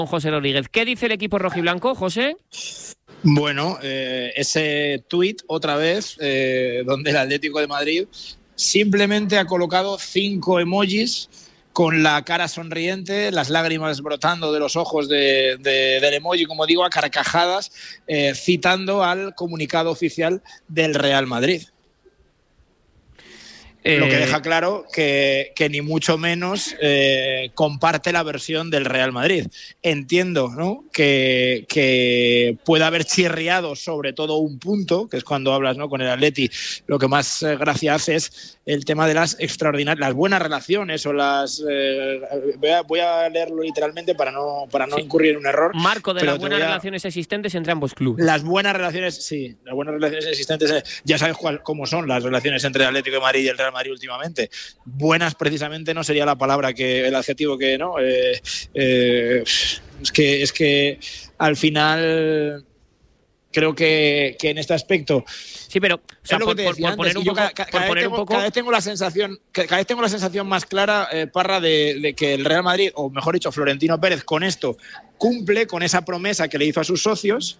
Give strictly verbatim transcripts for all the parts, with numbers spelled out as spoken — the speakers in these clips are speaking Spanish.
José Rodríguez. ¿Qué dice el equipo rojiblanco, José? Bueno, eh, ese tuit otra vez, eh, donde el Atlético de Madrid simplemente ha colocado cinco emojis con la cara sonriente, las lágrimas brotando de los ojos de, de, del emoji, como digo, a carcajadas, eh, citando al comunicado oficial del Real Madrid. Eh, Lo que deja claro que, que ni mucho menos eh, comparte la versión del Real Madrid. Entiendo, ¿no?, que, que pueda haber chirriado sobre todo un punto, que es cuando hablas, ¿no?, con el Atleti. Lo que más eh, gracia hace es el tema de las extraordinarias, las buenas relaciones o las... Eh, voy, a, voy a leerlo literalmente para no, para no sí. incurrir en un error. Marco de las buenas a... relaciones existentes entre ambos clubes. Las buenas relaciones, sí, las buenas relaciones existentes, ya sabes cuál, cómo son las relaciones entre el Atlético de Madrid y el Real Madrid últimamente. Buenas precisamente no sería la palabra, que el adjetivo que no eh, eh, es que es que al final creo que, que en este aspecto sí, pero o sea, por, por, por poner un poco, cada, cada, por poner tengo, un poco... cada vez tengo la sensación cada vez tengo la sensación más clara, eh, Parra, de, de que el Real Madrid, o mejor dicho Florentino Pérez, con esto cumple con esa promesa que le hizo a sus socios.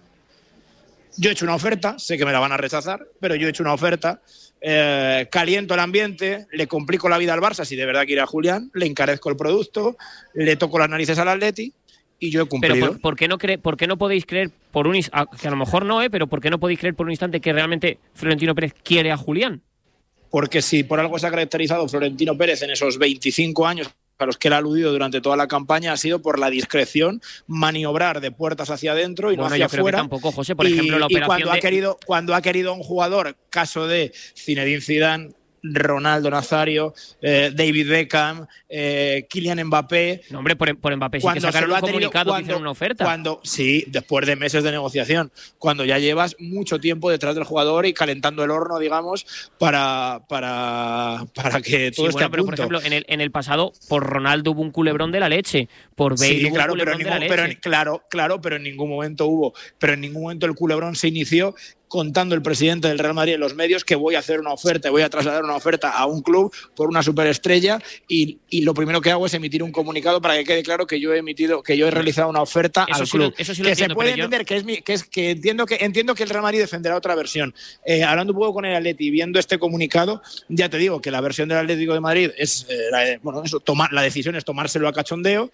Yo he hecho una oferta, sé que me la van a rechazar, pero yo he hecho una oferta. Eh, caliento el ambiente, le complico la vida al Barça si de verdad quiere a Julián, le encarezco el producto, le toco las narices al Atleti y yo he cumplido. Pero ¿por, por, qué, no cree, ¿por qué no podéis creer por un instante, que a lo mejor no, eh, pero por qué no podéis creer por un instante que realmente Florentino Pérez quiere a Julián? Porque si por algo se ha caracterizado Florentino Pérez en esos veinticinco años a los que él ha aludido durante toda la campaña, ha sido por la discreción, maniobrar de puertas hacia adentro y bueno, no hacia yo creo afuera. Que tampoco, José, por y, ejemplo, la operación y cuando de... ha querido cuando ha querido un jugador, caso de Zinedine Zidane, Ronaldo Nazario, eh, David Beckham, eh, Kylian Mbappé. No, hombre, por, por Mbappé sí que sacaron un comunicado, cuando, que hicieron una oferta. Cuando, sí, después de meses de negociación, cuando ya llevas mucho tiempo detrás del jugador y calentando el horno, digamos, para, para, para que todo sí, esté bueno, a pero punto. por ejemplo, en el, en el pasado, por Ronaldo hubo un culebrón de la leche, por Bale sí, hubo claro, un culebrón pero ningún, de la pero, leche. Claro, claro, pero en ningún momento hubo, pero en ningún momento el culebrón se inició contando el presidente del Real Madrid en los medios que voy a hacer una oferta, voy a trasladar una oferta a un club por una superestrella y, y lo primero que hago es emitir un comunicado para que quede claro que yo he emitido, que yo he realizado una oferta eso al sí club. Lo, eso sí lo que entiendo, se puede pero entender yo... que es mi, que es que entiendo que entiendo que el Real Madrid defenderá otra versión. Eh, hablando un poco con el Atleti y viendo este comunicado, ya te digo que la versión del Atlético de Madrid es eh, la, bueno, eso, tomar, la decisión es tomárselo a cachondeo.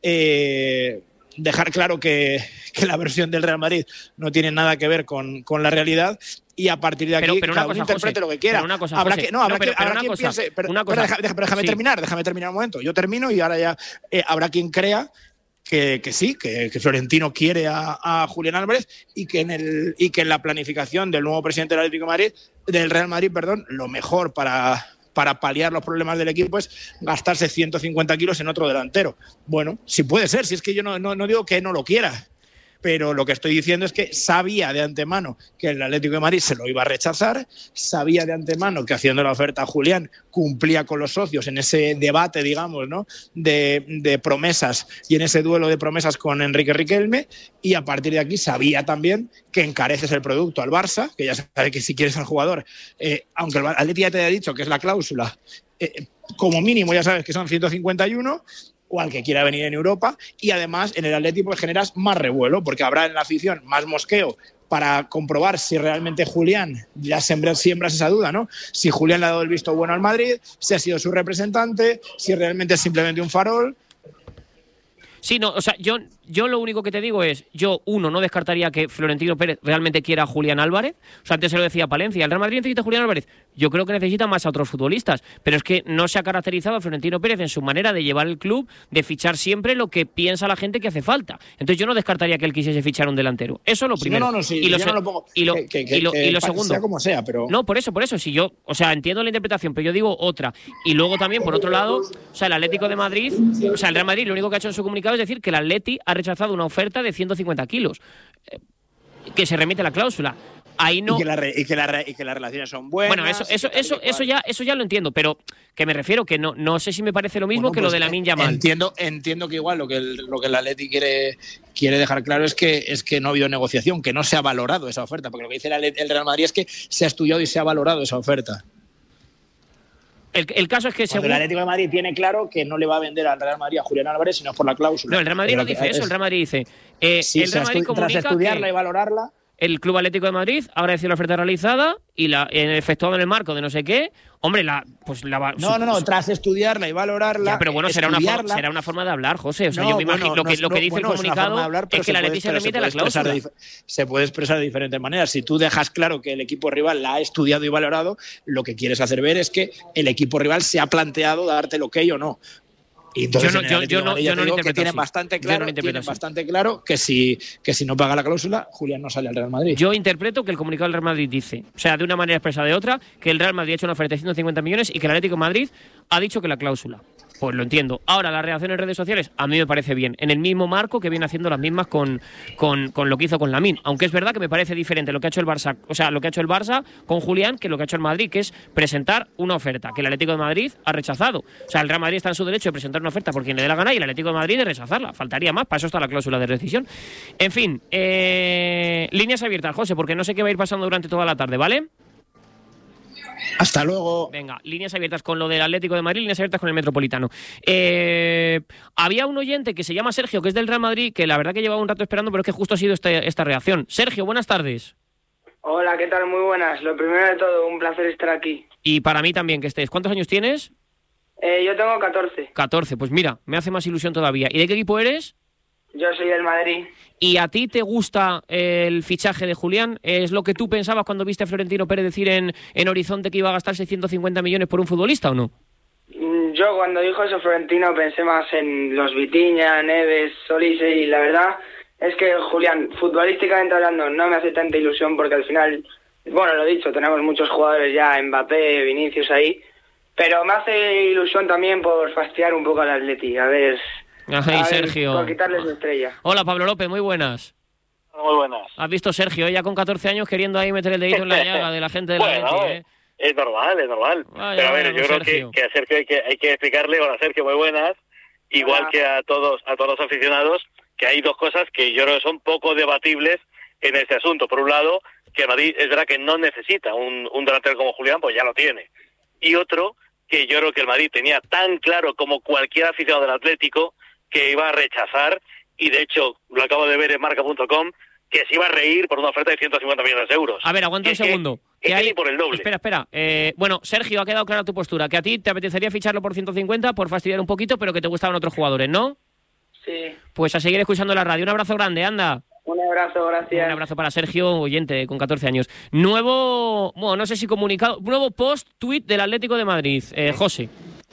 Eh, dejar claro que, que la versión del Real Madrid no tiene nada que ver con, con la realidad y a partir de aquí pero, pero cada una uno cosa, interprete José, lo que quiera. Una cosa, habrá José, que, no, habrá no, pero, que, pero habrá una quien cosa, piense, pero, una cosa, pero deja, deja, déjame sí. terminar, déjame terminar un momento. Yo termino y ahora ya eh, habrá quien crea que, que sí, que, que Florentino quiere a, a Julián Álvarez y que en el y que en la planificación del nuevo presidente del Atlético de Madrid, del Real Madrid, perdón, lo mejor para para paliar los problemas del equipo es gastarse ciento cincuenta kilos en otro delantero. Bueno, si puede ser, si es que yo no, no, no digo que no lo quiera, pero lo que estoy diciendo es que sabía de antemano que el Atlético de Madrid se lo iba a rechazar, sabía de antemano que haciendo la oferta a Julián cumplía con los socios en ese debate, digamos, ¿no?, de, de promesas y en ese duelo de promesas con Enrique Riquelme, y a partir de aquí sabía también que encareces el producto al Barça, que ya sabes que si quieres al jugador, eh, aunque el Atlético ya te haya dicho que es la cláusula, eh, como mínimo ya sabes que son ciento cincuenta y uno, o al que quiera venir en Europa, y además en el Atlético pues generas más revuelo, porque habrá en la afición más mosqueo para comprobar si realmente Julián, ya siembras, siembras esa duda, ¿no? Si Julián le ha dado el visto bueno al Madrid, si ha sido su representante, si realmente es simplemente un farol. Sí, no, o sea, yo, yo lo único que te digo es, yo, uno, no descartaría que Florentino Pérez realmente quiera a Julián Álvarez. O sea, antes se lo decía Palencia, ¿el Real Madrid necesita a Julián Álvarez? Yo creo que necesita más a otros futbolistas, pero es que no se ha caracterizado a Florentino Pérez en su manera de llevar el club, de fichar siempre lo que piensa la gente que hace falta. Entonces yo no descartaría que él quisiese fichar un delantero. Eso es lo primero. No, no, no, sí, y lo, yo no lo pongo. Y lo, que, que, que, y lo, que, y lo que segundo. Sea como sea, pero... No, por eso, por eso. Si yo, o sea, entiendo la interpretación, pero yo digo otra. Y luego también, por otro lado, o sea, el Atlético de Madrid, o sea, el Real Madrid lo único que ha hecho en su comunicado es decir que el Atleti ha rechazado una oferta de ciento cincuenta kilos, eh, que se remite a la cláusula. Ahí no... y, que la re, y, que la re, y que las relaciones son buenas. Bueno, eso eso eso eso ya eso ya lo entiendo, pero que me refiero que no no sé si me parece lo mismo bueno, que pues lo de Lamine Yamal. Entiendo entiendo que igual lo que el, lo que el Atleti quiere quiere dejar claro es que es que no ha habido negociación, que no se ha valorado esa oferta, porque lo que dice el, el Real Madrid es que se ha estudiado y se ha valorado esa oferta. El, el caso es que Cuando según... el Atlético de Madrid tiene claro que no le va a vender al Real Madrid a Julián Álvarez, sino por la cláusula. No, el Real Madrid Pero no dice que, eso, es, el Real Madrid dice... Eh, sí, el Real Madrid estu- comunica tras estudiarla que y valorarla... el Club Atlético de Madrid ha agradecido la oferta realizada y la en efectuado en el marco de no sé qué. Hombre, la pues la No, no, no, tras estudiarla y valorarla. Ya, pero bueno, será una, forma, será una forma de hablar, José. O sea, no, yo me imagino bueno, lo que, no, lo que no, dice bueno, el comunicado es, hablar, es que la Leti se remite a la cláusula. De, se puede expresar de diferentes maneras. Si tú dejas claro que el equipo rival la ha estudiado y valorado, lo que quieres hacer ver es que el equipo rival se ha planteado darte el ok o no. Y entonces yo no, yo, yo no, yo no lo interpreto tienen así. bastante claro, no tienen bastante claro que si, que si no paga la cláusula, Julián no sale al Real Madrid. Yo interpreto que el comunicado del Real Madrid dice, o sea, de una manera expresa de otra, que el Real Madrid ha hecho una oferta de ciento cincuenta millones y que el Atlético de Madrid ha dicho que la cláusula. Pues lo entiendo. Ahora, la reacción en redes sociales a mí me parece bien. En el mismo marco que viene haciendo las mismas con, con, con lo que hizo con Lamine. Aunque es verdad que me parece diferente lo que ha hecho el Barça, o sea, lo que ha hecho el Barça con Julián que lo que ha hecho el Madrid, que es presentar una oferta que el Atlético de Madrid ha rechazado. O sea, el Real Madrid está en su derecho de presentar una oferta por quien le dé la gana y el Atlético de Madrid de rechazarla. Faltaría más, para eso está la cláusula de rescisión. En fin, eh, líneas abiertas, José, porque no sé qué va a ir pasando durante toda la tarde, ¿vale? Hasta luego. Venga, líneas abiertas con lo del Atlético de Madrid, líneas abiertas con el Metropolitano. Eh, había un oyente que se llama Sergio, que es del Real Madrid, que la verdad que llevaba un rato esperando, pero es que justo ha sido esta, esta reacción. Sergio, buenas tardes. Hola, ¿qué tal? Muy buenas. Lo primero de todo, un placer estar aquí. Y para mí también que estés. ¿Cuántos años tienes? Eh, yo tengo catorce. catorce, pues mira, me hace más ilusión todavía. ¿Y de qué equipo eres? Yo soy del Madrid. ¿Y a ti te gusta el fichaje de Julián? ¿Es lo que tú pensabas cuando viste a Florentino Pérez decir en, en Horizonte que iba a gastar seiscientos cincuenta millones por un futbolista o no? Yo cuando dijo eso Florentino pensé más en los Vitinha, Neves, Solís y la verdad es que Julián, futbolísticamente hablando, no me hace tanta ilusión porque al final, bueno, lo dicho, tenemos muchos jugadores ya, Mbappé, Vinicius ahí, pero me hace ilusión también por fastidiar un poco al Atleti, a ver... Ay, a Sergio. Ver, por quitarles la estrella. Hola, Pablo López, muy buenas. Muy buenas. ¿Has visto Sergio ya con catorce años queriendo ahí meter el dedito en la llaga de la gente de la bueno, Atleti, ¿eh? Es normal, es normal. Vaya, pero a ver, vaya, yo creo Sergio. que, que a Sergio hay que, hay que explicarle, hola Sergio, muy buenas, igual Hola. que a todos a todos los aficionados, que hay dos cosas que yo creo que son poco debatibles en este asunto. Por un lado, que Madrid es verdad que no necesita un, un delantero como Julián, pues ya lo tiene. Y otro, que yo creo que el Madrid tenía tan claro como cualquier aficionado del Atlético que iba a rechazar, y de hecho lo acabo de ver en marca punto com, que se iba a reír por una oferta de ciento cincuenta millones de euros. A ver, aguanta Y un es que- segundo. es que hay... ni por el doble. Espera, espera. Eh, bueno, Sergio, ha quedado clara tu postura. Que a ti te apetecería ficharlo por ciento cincuenta por fastidiar un poquito, pero que te gustaban otros jugadores, ¿no? Sí, Pues a seguir escuchando la radio. Un abrazo grande, anda. un abrazo, gracias. Un abrazo para Sergio, oyente con catorce años. Nuevo, bueno, no sé si comunicado, nuevo post-tweet del Atlético de Madrid. Eh, José.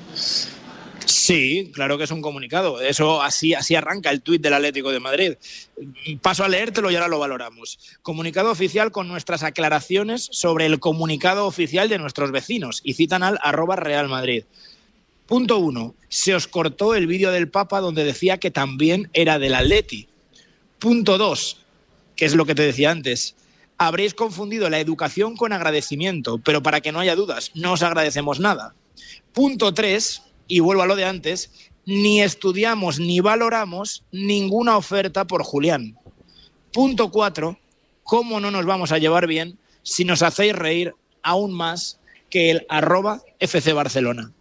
Sí, claro que es un comunicado. Eso así, así arranca el tuit del Atlético de Madrid. Paso a leértelo y ahora lo valoramos. Comunicado oficial con nuestras aclaraciones sobre el comunicado oficial de nuestros vecinos. Y citan al arroba Real Madrid. Punto uno. Se os cortó el vídeo del Papa donde decía que también era del Atleti. Punto dos. Que es lo que te decía antes. Habréis confundido la educación con agradecimiento, pero para que no haya dudas, no os agradecemos nada. Punto tres. Y vuelvo a lo de antes, ni estudiamos ni valoramos ninguna oferta por Julián. Punto cuatro, ¿cómo no nos vamos a llevar bien si nos hacéis reír aún más que el arroba F C Barcelona?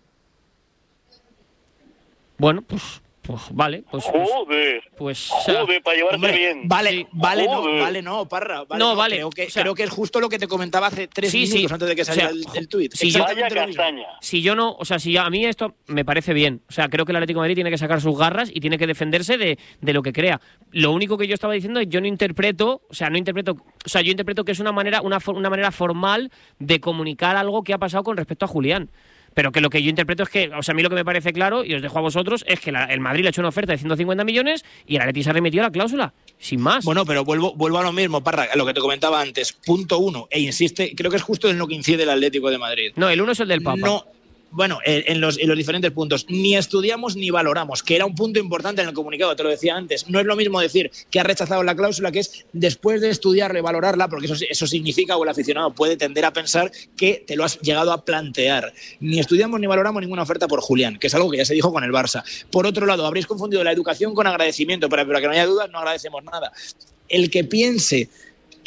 Bueno, pues, pues vale. Pues, pues, Joder, pues, o sea, joder, para llevarte Hombre, bien. vale, Sí. vale, no, Joder. vale, no, Parra. Vale, No, no, vale, Creo que, o sea, creo que es justo lo que te comentaba hace tres Sí, sí. minutos antes de que O sea, saliera el, el tuit. si yo- Vaya Exactamente lo mismo. castaña. si yo no, o sea, si a mí esto me parece bien. O sea, creo que el Atlético de Madrid tiene que sacar sus garras y tiene que defenderse de, de lo que crea. Lo único que yo estaba diciendo es yo no interpreto, o sea, no interpreto, o sea, yo interpreto que es una manera, una, for- una manera formal de comunicar algo que ha pasado con respecto a Julián. Pero que lo que yo interpreto es que, o sea, a mí lo que me parece claro, y os dejo a vosotros, es que la- el Madrid le ha hecho una oferta de ciento cincuenta millones y el Atleti se ha remitido a la cláusula. Sin más. Bueno, pero vuelvo, vuelvo a lo mismo, Parra, a lo que te comentaba antes. Punto uno, e insiste, creo que es justo en lo que incide el Atlético de Madrid. No, el uno es el del Papa. No, bueno, en, en los, en los diferentes puntos. Ni estudiamos ni valoramos, que era un punto importante en el comunicado, te lo decía antes. No es lo mismo decir que ha rechazado la cláusula, que es después de estudiarla y valorarla, porque eso, eso significa, o el aficionado puede tender a pensar que te lo has llegado a plantear. Ni estudiamos ni valoramos ninguna oferta por Julián, que es algo que ya se dijo con el Barça. Por otro lado, habréis confundido la educación con agradecimiento, pero para que no haya dudas, no agradecemos nada. El que piense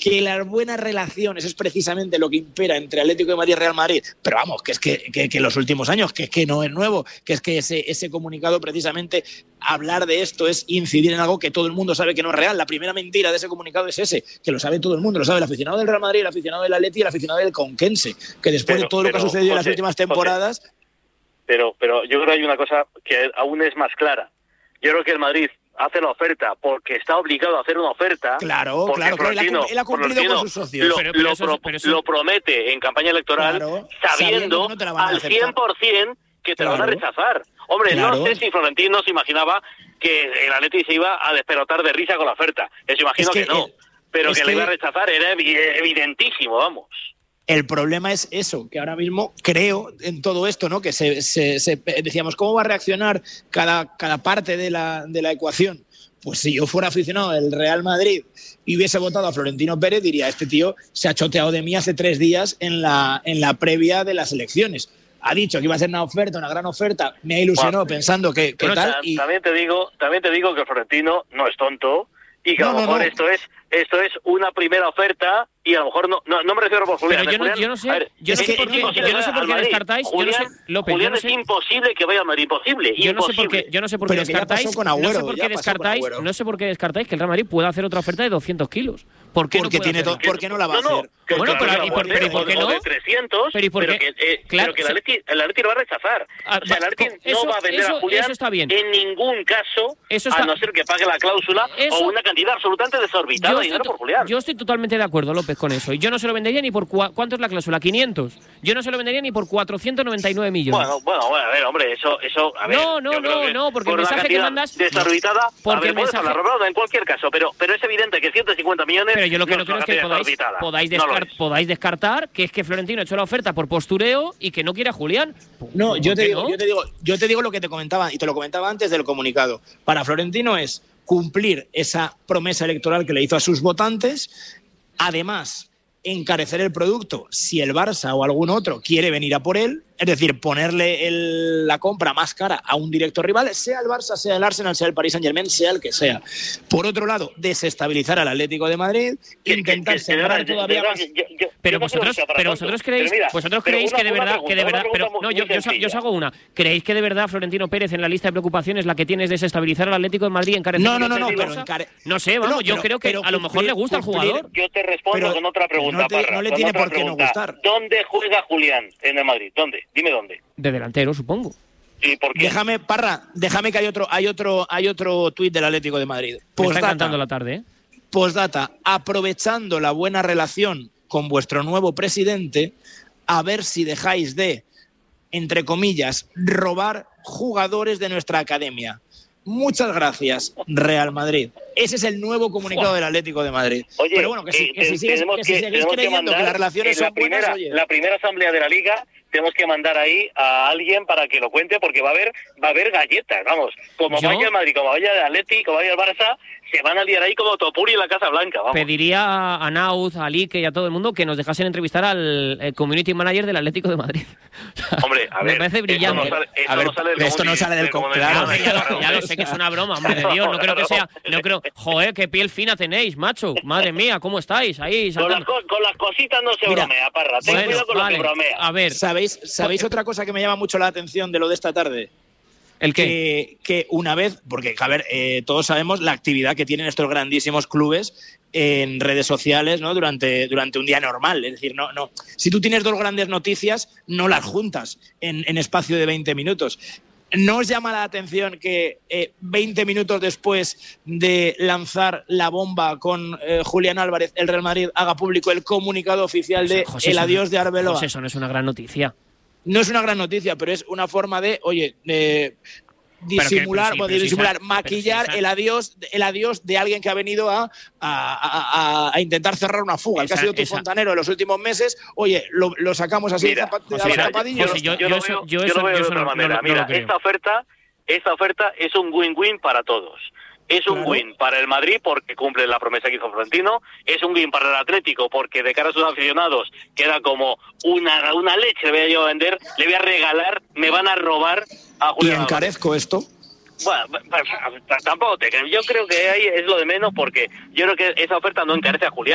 que las buenas relaciones es precisamente lo que impera entre Atlético de Madrid y Real Madrid, pero vamos, que es que, que, que los últimos años, que es que no es nuevo, que es que ese, ese comunicado precisamente, hablar de esto es incidir en algo que todo el mundo sabe que no es real. La primera mentira de ese comunicado es ese, que lo sabe todo el mundo, lo sabe el aficionado del Real Madrid, el aficionado del Atleti y el aficionado del Conquense, que después pero, de todo pero, lo que ha sucedido José, en las últimas temporadas... José, pero, pero yo creo que hay una cosa que aún es más clara. Yo creo que el Madrid hace la oferta porque está obligado a hacer una oferta. Claro, claro, claro. Él, ha, él ha cumplido con sus socios. Lo, pero, pero lo, eso, pro, pero eso... lo promete en campaña electoral, claro, sabiendo, sabiendo no al cien por ciento que te claro. lo van a rechazar. Hombre, claro. no sé si Florentino se imaginaba que el Atleti se iba a despelotar de risa con la oferta. Eso imagino es que, que no. Eh, pero que, que le iba a rechazar era evidentísimo, vamos. El problema es eso, que ahora mismo creo en todo esto, ¿no? Que se, se, se decíamos, ¿cómo va a reaccionar cada, cada parte de la, de la ecuación? Pues si yo fuera aficionado del Real Madrid y hubiese votado a Florentino Pérez, diría, este tío se ha choteado de mí hace tres días en la, en la previa de las elecciones. Ha dicho que iba a ser una oferta, una gran oferta, me ha ilusionado bueno, pensando que, que tal. Y... También te digo, también te digo que Florentino no es tonto y que no, a lo mejor no, no. esto es esto es una primera oferta y a lo mejor no no, no me refiero por Julián. Pero yo, Julián, no, yo no sé, ver, yo no sé por qué, yo no sé por qué descartáis. Julián, yo no sé, López, Julián yo no sé, es imposible que vaya al Madrid, imposible. Yo imposible. no sé por qué, yo no sé por qué descartáis. Con Agüero, no sé por qué descartáis, no sé por qué descartáis que el Real Madrid pueda hacer otra oferta de doscientos kilos. ¿Por qué porque no tiene todo, ¿por qué no la va a hacer? No, no, bueno, claro, pero ¿y por, pero, ¿y por qué no? O de trescientos, pero, ¿por pero, que, eh, claro, pero que el Atleti, el Atleti lo va a rechazar. Ah, o sea, el Atleti eso, no va a vender eso, a Julián eso está bien. en ningún caso, eso está, a no ser que pague la cláusula eso, o una cantidad absolutamente desorbitada de dinero por Julián. Yo estoy totalmente de acuerdo, López, con eso. Y yo no se lo vendería ni por... Cua, ¿cuánto es la cláusula? ¿quinientos? Yo no se lo vendería ni por cuatrocientos noventa y nueve millones. Bueno, bueno, bueno, a ver, hombre, eso... eso a ver, no, no, no, no, porque el mensaje que mandas... desorbitada, porque a ver, mensaje... hablar, en cualquier caso, pero, pero es evidente que ciento cincuenta millones... Pero yo lo que no creo es que podáis, podáis, descart, no podáis descartar que es que Florentino ha hecho la oferta por postureo y que no quiere a Julián. No, yo te digo, no? yo te digo, yo te digo lo que te comentaba, y te lo comentaba antes del comunicado. Para Florentino es cumplir esa promesa electoral que le hizo a sus votantes, además encarecer el producto si el Barça o algún otro quiere venir a por él, es decir, ponerle el, la compra más cara a un directo rival, sea el Barça, sea el Arsenal, sea el Paris Saint-Germain, sea el que sea. Por otro lado, desestabilizar al Atlético de Madrid, que, intentar que, que, sembrar que, todavía que, más... Yo, yo, pero yo vosotros, no pero vosotros creéis, pero mira, vosotros pero creéis una, que de verdad, pregunta, que de verdad, pero no, yo, yo, yo os hago una. ¿Creéis que de verdad Florentino Pérez en la lista de preocupaciones la que tiene es desestabilizar al Atlético de Madrid, encarecer? No, no, no, no, pero encare... no sé, vamos, no, yo pero, creo que pero, a lo mejor pero, le gusta al jugador. Yo te respondo pero, con otra pregunta, no, te, Parra, no le tiene por qué pregunta. no gustar. ¿Dónde juega Julián en el Madrid? ¿Dónde? Dime dónde. De delantero, supongo. ¿Y por qué? Déjame, Parra, déjame que hay otro, hay otro, hay otro tuit del Atlético de Madrid. Me está encantando la tarde, ¿eh? Postdata, aprovechando la buena relación con vuestro nuevo presidente, a ver si dejáis de, entre comillas, robar jugadores de nuestra academia. Muchas gracias, Real Madrid. Ese es el nuevo comunicado oh. del Atlético de Madrid. Oye, pero bueno, que si, eh, que si sigues, tenemos que si que, seguís creyendo que, que las relaciones la son primera, buenas, oye. La primera asamblea de la Liga tenemos que mandar ahí a alguien para que lo cuente, porque va a haber va a haber galletas, vamos. Como ¿Yo? vaya el Madrid, como vaya el Atleti, como vaya el Barça, se van a liar ahí como Topuri en la Casa Blanca, vamos. Pediría a Nauz, a Lique y a todo el mundo que nos dejasen entrevistar al eh, community manager del Atlético de Madrid. O sea, hombre, a me ver, parece brillante. Esto no sale, esto a ver, no sale del esto no sale del claro, ya, lo, ya lo sé que es una broma, hombre de Dios, no creo que sea, no creo, joder, qué piel fina tenéis, macho, madre mía, ¿cómo estáis? Ahí con las, con las cositas no se Mira, bromea, Parra, ten bueno, cuidado con vale, lo que bromea. A ver, ¿sabéis, ¿sabéis otra cosa que me llama mucho la atención de lo de esta tarde? ¿El qué? Que, que una vez, porque, a ver, eh, todos sabemos la actividad que tienen estos grandísimos clubes en redes sociales, ¿no? Durante, durante un día normal. Es decir, no, no. Si tú tienes dos grandes noticias, no las juntas en, en espacio de veinte minutos. ¿No os llama la atención que eh, veinte minutos después de lanzar la bomba con eh, Julián Álvarez, el Real Madrid haga público el comunicado oficial de José, el adiós de Arbeloa? José, eso no es una gran noticia. No es una gran noticia, pero es una forma de, oye, de disimular, pero que, pero sí, bueno, disimular, sí, maquillar sí, el adiós, el adiós de alguien que ha venido a, a, a, a intentar cerrar una fuga, esa, que ha sido tu esa. fontanero en los últimos meses. Oye, lo, lo sacamos así mira, de, zap de José, las zapatillas. Yo, yo, yo, yo, lo veo, yo, yo lo veo de otra manera. No, no, mira, no esta oferta, esta oferta es un win-win para todos. Es un claro. win para el Madrid porque cumple la promesa que hizo Florentino, es un win para el Atlético porque de cara a sus aficionados queda como una, una leche, le voy a yo a vender, le voy a regalar, me van a robar a Julián. ¿Y encarezco esto? Bueno, tampoco te creo. Yo creo que ahí es lo de menos porque yo creo que esa oferta no encarece a Julián. O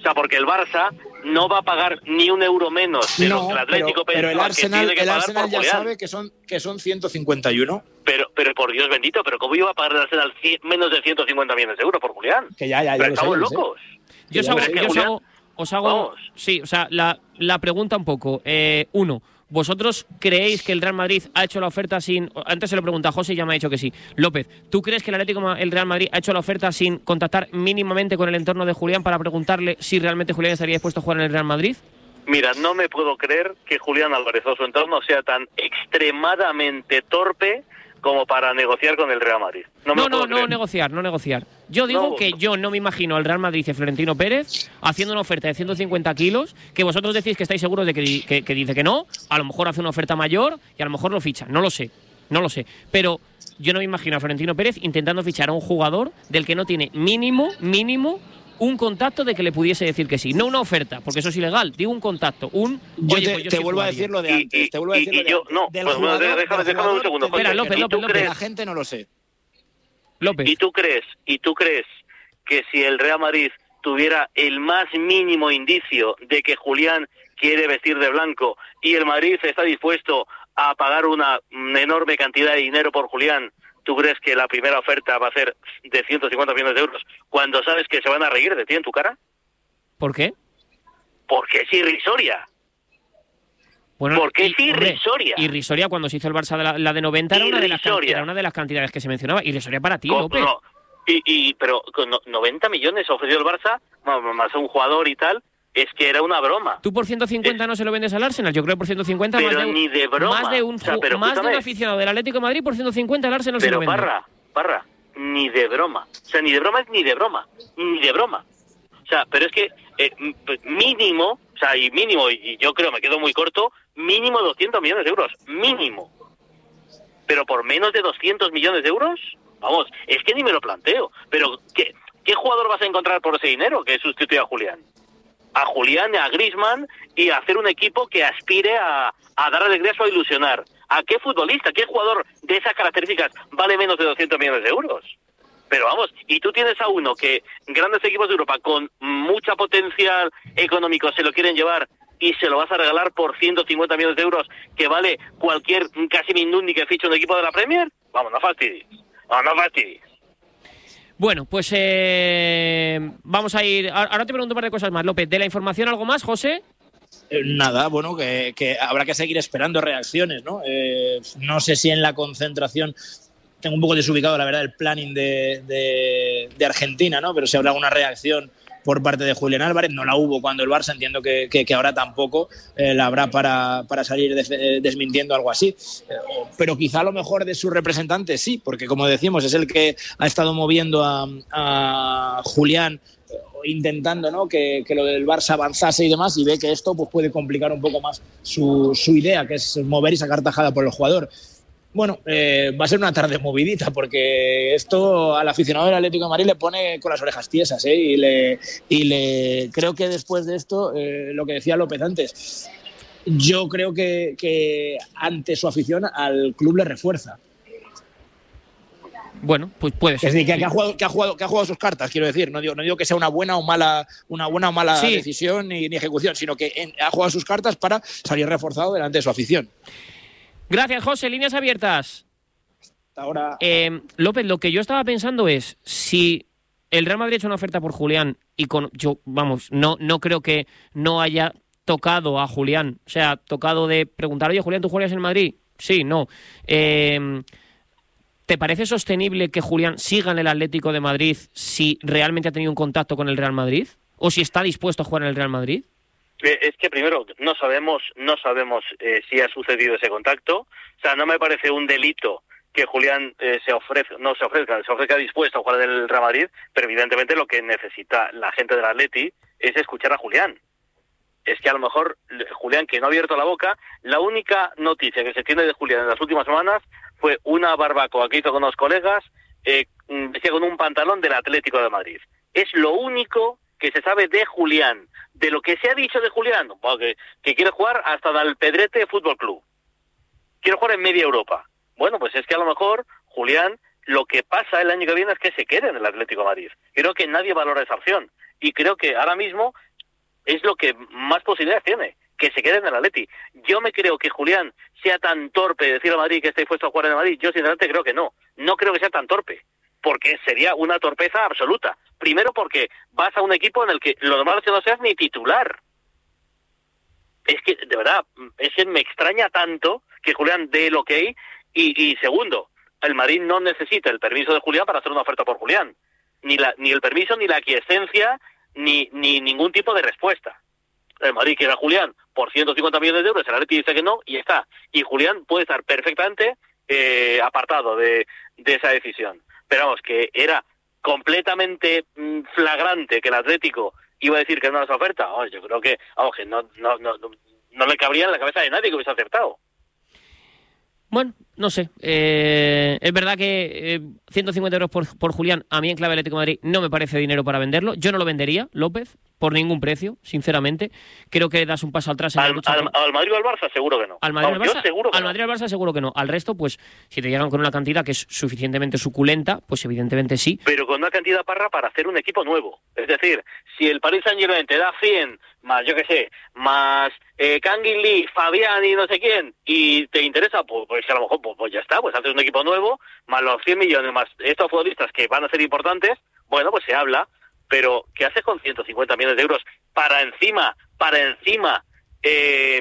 sea, porque el Barça no va a pagar ni un euro menos de no, lo que el Atlético pero, pero el Arsenal, que tiene que el pagar Arsenal por ya Julián. sabe que son, que son ciento cincuenta y uno. Pero, pero por Dios bendito, pero ¿cómo iba a pagar el Arsenal cien, menos de ciento cincuenta millones de euros por Julián? Que ya, ya, ya pero lo estamos sé, lo sé. locos. Yo os Ya hago, lo sé, yo os Julián. hago, os hago Vamos. sí, o sea, la, la pregunta un poco. Eh, uno, ¿vosotros creéis que el Real Madrid ha hecho la oferta sin... Antes se lo pregunta a José y ya me ha dicho que sí. López, ¿tú crees que el Atlético, el Real Madrid ha hecho la oferta sin contactar mínimamente con el entorno de Julián para preguntarle si realmente Julián estaría dispuesto a jugar en el Real Madrid? Mira, no me puedo creer que Julián Álvarez o su entorno sea tan extremadamente torpe como para negociar con el Real Madrid. No, me No, lo puedo no, no creer. negociar, no negociar. Yo digo No. que yo no me imagino al Real Madrid y Florentino Pérez haciendo una oferta de ciento cincuenta kilos, que vosotros decís que estáis seguros de que, que, que dice que no, a lo mejor hace una oferta mayor y a lo mejor lo ficha. No lo sé, no lo sé. Pero yo no me imagino a Florentino Pérez intentando fichar a un jugador del que no tiene mínimo, mínimo, un contacto de que le pudiese decir que sí. No una oferta, porque eso es ilegal. Digo un contacto, un... Yo oye, te, pues yo te sí vuelvo a jugaría. decir lo de Y- antes. y- te vuelvo a decir y- lo de y yo- antes. no, Del pues bueno, jugador- déjame- del déjame un jugador segundo, te José. digo Espera, que López, no. López, De López. la gente no lo sé. López. ¿Y tú crees, y tú crees que si el Real Madrid tuviera el más mínimo indicio de que Julián quiere vestir de blanco y el Madrid está dispuesto a pagar una mm, enorme cantidad de dinero por Julián, ¿tú crees que la primera oferta va a ser de ciento cincuenta millones de euros cuando sabes que se van a reír de ti en tu cara? ¿Por qué? Porque es irrisoria. Bueno, Porque y- es irrisoria. hombre, irrisoria cuando se hizo el Barça de la, la de noventa era una de, las, can- Irrisoria. era una de las cantidades que se mencionaba. Irrisoria para ti, Con- López. no, y, y, pero con no- noventa millones ofreció el Barça, bueno, más un jugador y tal, es que era una broma. ¿Tú por ciento cincuenta no se lo vendes al Arsenal? Yo creo que por ciento cincuenta Pero más de, un- ni de broma. más de un, O sea, ju- pero más de un escúchame. aficionado del Atlético de Madrid por ciento cincuenta al Arsenal se lo Pero vende. Parra, Parra, ni de broma. O sea, ni de broma es ni de broma. Ni de broma. O sea, pero es que eh, m- mínimo, o sea, y mínimo, y, y yo creo me quedo muy corto, mínimo doscientos millones de euros. Mínimo. Pero por menos de doscientos millones de euros, vamos, es que ni me lo planteo. Pero, ¿qué, qué jugador vas a encontrar por ese dinero que sustituya a Julián? A Julián y a Griezmann y a hacer un equipo que aspire a, a dar alegrías o a ilusionar. ¿A qué futbolista, qué jugador de esas características vale menos de doscientos millones de euros? Pero vamos, y tú tienes a uno que grandes equipos de Europa con mucha potencial económico se lo quieren llevar y se lo vas a regalar por ciento cincuenta millones de euros que vale cualquier casi Mindundi que fiche un equipo de la Premier. Vamos, no fastidies. Vamos, no fastidies. Bueno, pues eh, vamos a ir... Ahora te pregunto un par de cosas más, López. ¿De la información algo más, José? Eh, Nada, bueno, que, que habrá que seguir esperando reacciones, ¿no? Eh, no sé si en la concentración tengo un poco desubicado, la verdad, el planning de, de, de Argentina, ¿no? Pero si habrá una reacción por parte de Julián Álvarez, no la hubo cuando el Barça, entiendo que, que, que ahora tampoco eh, la habrá para, para salir des, eh, desmintiendo algo así. Eh, pero quizá a lo mejor de su representante sí, porque como decimos, es el que ha estado moviendo a, a Julián intentando, ¿no?, que, que lo del Barça avanzase y demás, y ve que esto pues, puede complicar un poco más su, su idea, que es mover y sacar tajada por el jugador. Bueno, eh, va a ser una tarde movidita, porque esto al aficionado del Atlético de Madrid le pone con las orejas tiesas, ¿eh? y, le, y le creo que después de esto, eh, lo que decía López antes, yo creo que, que ante su afición al club le refuerza. Bueno, pues puede ser. Es decir, que, sí. que ha jugado, que ha jugado, que ha jugado sus cartas, quiero decir. No digo, no digo que sea una buena o mala, una buena o mala Sí. decisión ni, ni ejecución, sino que en- ha jugado sus cartas para salir reforzado delante de su afición. Gracias, José. Líneas abiertas. Hasta ahora. Eh, López, lo que yo estaba pensando es, si el Real Madrid ha hecho una oferta por Julián y con yo, vamos, no, no creo que no haya tocado a Julián, o sea, tocado de preguntar, oye, Julián, ¿tú juegas en Madrid? Sí, no. Eh, ¿Te parece sostenible que Julián siga en el Atlético de Madrid si realmente ha tenido un contacto con el Real Madrid? ¿O si está dispuesto a jugar en el Real Madrid? Eh, Es que primero no sabemos, no sabemos eh, si ha sucedido ese contacto. O sea, no me parece un delito que Julián eh, se ofrezca, no se ofrezca, se ofrezca dispuesto a jugar en el Real Madrid, pero evidentemente lo que necesita la gente del Atleti es escuchar a Julián. Es que a lo mejor Julián, que no ha abierto la boca, la única noticia que se tiene de Julián en las últimas semanas fue una barbacoa que hizo con unos colegas, eh, decía con un pantalón del Atlético de Madrid. Es lo único que se sabe de Julián. De lo que se ha dicho de Julián, bueno, que, que quiere jugar hasta del Pedrete Fútbol Club. Quiere jugar en media Europa. Bueno, pues es que a lo mejor Julián, lo que pasa el año que viene es que se quede en el Atlético de Madrid. Creo que nadie valora esa opción. Y creo que ahora mismo es lo que más posibilidades tiene, que se quede en el Atleti. Yo me creo que Julián sea tan torpe de decir al Madrid que está dispuesto a jugar en el Madrid. Yo sinceramente creo que no. No creo que sea tan torpe, porque sería una torpeza absoluta. Primero porque vas a un equipo en el que lo normal es que no seas ni titular. Es que, de verdad, es que me extraña tanto que Julián dé el ok. Y, y segundo, el Madrid no necesita el permiso de Julián para hacer una oferta por Julián. Ni la, ni el permiso, ni la aquiescencia, ni, ni ningún tipo de respuesta. El Madrid quiere a Julián por ciento cincuenta millones de euros, el Atleti dice que no, y está. Y Julián puede estar perfectamente eh, apartado de, de esa decisión. Pero vamos, que era completamente mm, flagrante que el Atlético iba a decir que no era esa oferta. Oh, yo creo que, vamos, que no, no, no, no, no le cabría en la cabeza de nadie que hubiese acertado. Bueno, no sé. Eh, es verdad que eh, ciento cincuenta euros por, por Julián, a mí en clave Atlético de Madrid no me parece dinero para venderlo. Yo no lo vendería, López, por ningún precio, sinceramente. Creo que das un paso atrás en al, la lucha. Al, por... al Madrid o al Barça seguro que no. Al Madrid, no, al Barça, yo seguro que al no. Madrid al Barça seguro que no. Al resto, pues, si te llegan con una cantidad que es suficientemente suculenta, pues evidentemente sí. Pero con una cantidad parra para hacer un equipo nuevo. Es decir, si el Paris Saint-Germain te da cien, más yo qué sé, más eh, Kangin Lee, Fabián y no sé quién, y te interesa, pues, pues a lo mejor pues, pues ya está, pues haces un equipo nuevo, más los cien millones, más estos futbolistas que van a ser importantes, bueno, pues se habla. Pero, ¿qué haces con ciento cincuenta millones de euros para encima, para encima, eh,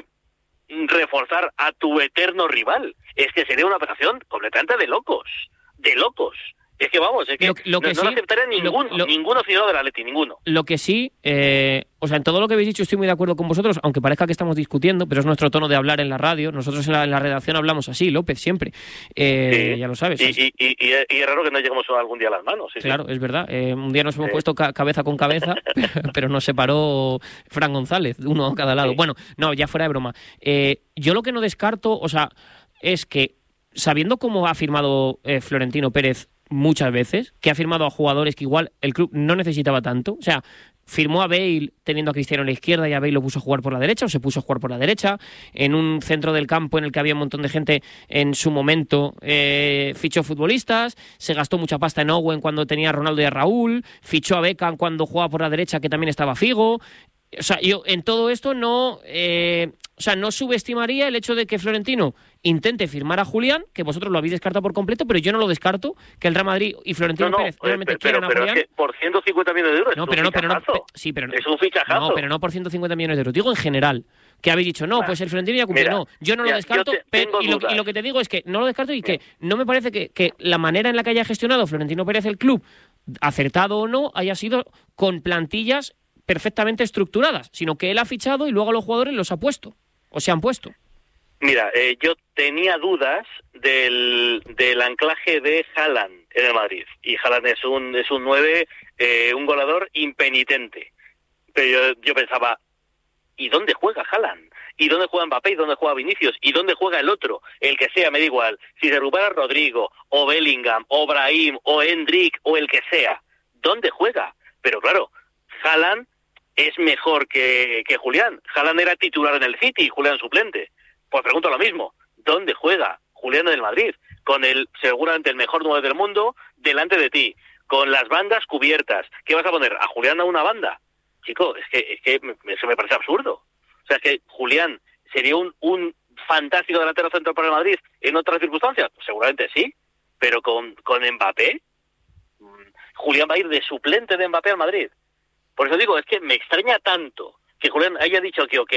reforzar a tu eterno rival? Es que sería una operación completamente de locos, de locos. Es que vamos, es que, lo, lo que no, sí, no aceptaría ninguno, lo, lo, ninguno aficionado del Atleti, ninguno. Lo que sí, eh, o sea, en todo lo que habéis dicho estoy muy de acuerdo con vosotros, aunque parezca que estamos discutiendo, pero es nuestro tono de hablar en la radio. Nosotros en la, en la redacción hablamos así, López, siempre. Eh, sí. Ya lo sabes. Y, y, y, y, y es raro que no lleguemos algún día a las manos. Sí, claro, sí. Es verdad. Eh, un día nos hemos sí. puesto ca cabeza con cabeza, pero, pero nos separó Fran González, uno a cada lado. Sí. Bueno, no, ya fuera de broma. Eh, yo lo que no descarto, o sea, es que sabiendo cómo ha firmado eh, Florentino Pérez muchas veces, que ha firmado a jugadores que igual el club no necesitaba tanto, o sea, firmó a Bale teniendo a Cristiano en la izquierda y a Bale lo puso a jugar por la derecha o se puso a jugar por la derecha, en un centro del campo en el que había un montón de gente en su momento, eh, fichó futbolistas, se gastó mucha pasta en Owen cuando tenía a Ronaldo y a Raúl, fichó a Beckham cuando jugaba por la derecha que también estaba Figo. O sea, yo en todo esto no, eh, o sea, no subestimaría el hecho de que Florentino intente firmar a Julián, que vosotros lo habéis descartado por completo, pero yo no lo descarto, que el Real Madrid y Florentino no, no, Pérez realmente pero, quieran a pero Julián. Es que por ciento cincuenta millones de euros no, es pero un no, pero no, fichajazo. sí, pero no, es un fichajazo. No, pero no por ciento cincuenta millones de euros. Digo en general, que habéis dicho, no, pues el Florentino ya cumple. No, yo no mira, lo descarto, te, pero, y, lo, y lo que te digo es que no lo descarto y que no me parece que, que la manera en la que haya gestionado Florentino Pérez el club, acertado o no, haya sido con plantillas perfectamente estructuradas, sino que él ha fichado y luego a los jugadores los ha puesto, o se han puesto. Mira, eh, yo tenía dudas del, del anclaje de Haaland en el Madrid, y Haaland es un es un nueve, eh, un goleador impenitente, pero yo, yo pensaba, ¿y dónde juega Haaland? ¿Y dónde juega Mbappé? ¿Y dónde juega Vinicius? ¿Y dónde juega el otro? El que sea, me da igual, si se recupera Rodrigo, o Bellingham, o Brahim, o Endrick, o el que sea, ¿dónde juega? Pero claro, Haaland es mejor que, que Julián. Haaland era titular en el City y Julián suplente. Pues pregunto lo mismo. ¿Dónde juega Julián en el Madrid? Con el seguramente el mejor nueve del mundo delante de ti, con las bandas cubiertas. ¿Qué vas a poner? ¿A Julián a una banda? Chico, es que, es que me, eso me parece absurdo. O sea, es que Julián sería un, un fantástico delantero centro para el Madrid en otras circunstancias. Pues seguramente sí, pero con, con Mbappé, Julián va a ir de suplente de Mbappé al Madrid. Por eso digo, es que me extraña tanto que Julián haya dicho que ok,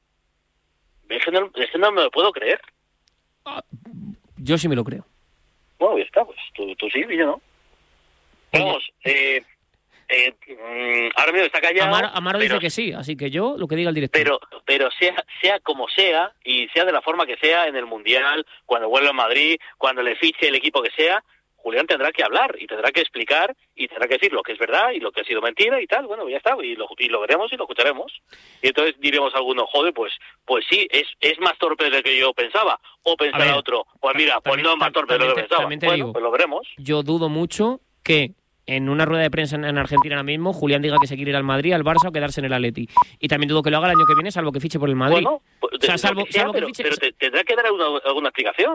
es que no, es que no me lo puedo creer. Yo sí me lo creo. Bueno, ya está, pues tú, tú sí y yo no. Vamos, eh, eh, ahora mismo está callado. Amaro, Amaro pero, dice que sí, así que yo lo que diga el director. Pero, pero sea, sea como sea, y sea de la forma que sea, en el Mundial, cuando vuelva a Madrid, cuando le fiche el equipo que sea, Julián tendrá que hablar y tendrá que explicar y tendrá que decir lo que es verdad y lo que ha sido mentira y tal. Bueno, ya está, y lo, y lo veremos y lo escucharemos. Y entonces diremos a alguno, joder, pues pues sí, es es más torpe de lo que yo pensaba. O pensará ver, otro, pues mira, pues no es más torpe de lo que pensaba. Bueno, digo, pues lo veremos. Yo dudo mucho que en una rueda de prensa en Argentina ahora mismo Julián diga que se quiere ir al Madrid, al Barça o quedarse en el Atleti. Y también dudo que lo haga el año que viene, salvo que fiche por el Madrid. Bueno, pues, o sea, salvo, sea, salvo pero, que fiche... pero te, tendrá que dar alguna, alguna explicación.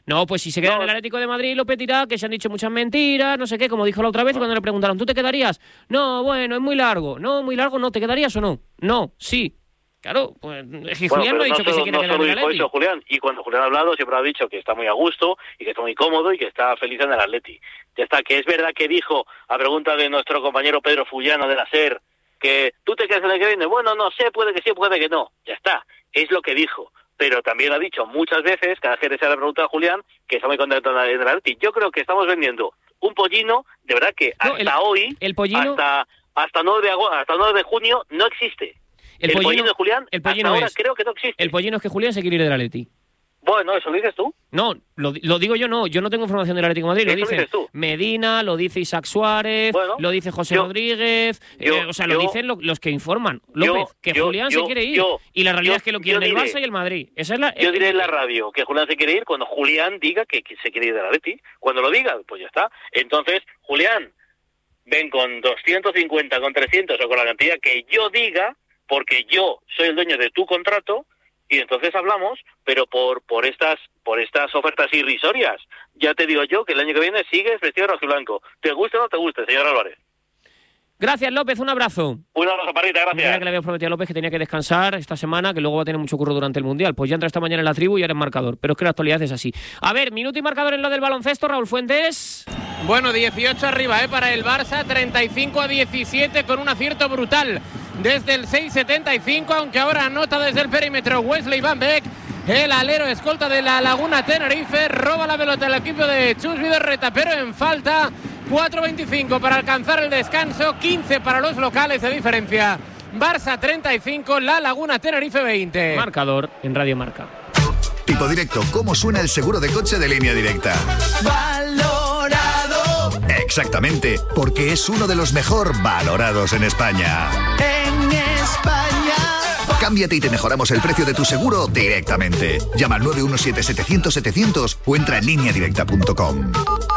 No, pues si se queda No. en el Atlético de Madrid, López dirá que se han dicho muchas mentiras, no sé qué, como dijo la otra vez, y cuando le preguntaron, ¿tú te quedarías? No, bueno, es muy largo. No, muy largo, no, ¿te quedarías o no? No, sí. Claro, pues es que Bueno, Julián no pero ha dicho no que se solo, quiere no quedar solo en el dijo Atleti. eso, Julián. Y cuando Julián ha hablado, siempre ha dicho que está muy a gusto y que está muy cómodo y que está feliz en el Atleti. Ya está, que es verdad que dijo, a pregunta de nuestro compañero Pedro Fullana de la SER, que tú te quedas en el que viene. Bueno, no sé, puede que sí, puede que no. Ya está, es lo que dijo. Pero también ha dicho muchas veces, cada vez que se le pregunta a Julián, que está muy contento en el Atleti. Yo creo que estamos vendiendo un pollino, de verdad que No, hasta el- hoy, el pollino- hasta hasta nueve de agosto, hasta nueve de junio no existe. El El, pollino- pollino de Julián, el pollino hasta ahora es- creo que no existe. El pollino es que Julián se quiere ir del Atleti. Bueno, eso lo dices tú. No, lo, lo digo yo no, yo no tengo información del Atlético de Madrid, lo Eso dice dices tú. Medina, lo dice Isaac Suárez, Bueno, lo dice José yo- Rodríguez, yo- eh, o sea, lo yo- dicen lo- los que informan. yo- López, que yo- Julián yo- se quiere ir. yo- y la realidad yo- es que lo yo quieren el diré- Barça y el Madrid. Esa es la, Yo eh, diré en la radio que Julián se quiere ir cuando Julián diga que, que se quiere ir del Atleti. Cuando lo diga, pues ya está. Entonces, Julián, ven con doscientos cincuenta, con trescientos o con la cantidad que yo diga, porque yo soy el dueño de tu contrato, y entonces hablamos, pero por por estas por estas ofertas irrisorias. Ya te digo yo que el año que viene sigues vestido de rojiblanco. ¿Te gusta o no te gusta, señor Álvarez? Gracias, López, un abrazo. Un abrazo, Parita, Mira gracias. que le había prometido a López que tenía que descansar esta semana, que luego va a tener mucho curro durante el Mundial. Pues ya entra esta mañana en la tribu y ahora es marcador. Pero es que la actualidad es así. A ver, minuto y marcador en lo del baloncesto, Raúl Fuentes. Bueno, dieciocho arriba ¿eh? para el Barça, treinta y cinco a diecisiete con un acierto brutal desde el seis setenta y cinco, aunque ahora anota desde el perímetro Wesley Van Beek, el alero escolta de la Laguna Tenerife, roba la pelota el equipo de Chus Vidorreta, pero en falta. Cuatro veinticinco para alcanzar el descanso, quince para los locales de diferencia. Barça treinta y cinco, La Laguna Tenerife veinte. Marcador en Radio Marca. Tipo Directo, ¿cómo suena el seguro de coche de Línea Directa? Valorado Exactamente, porque es uno de los mejor valorados en España. en España. Cámbiate y te mejoramos el precio de tu seguro directamente. Llama al nueve uno siete setecientos setecientos o entra en línea directa punto com.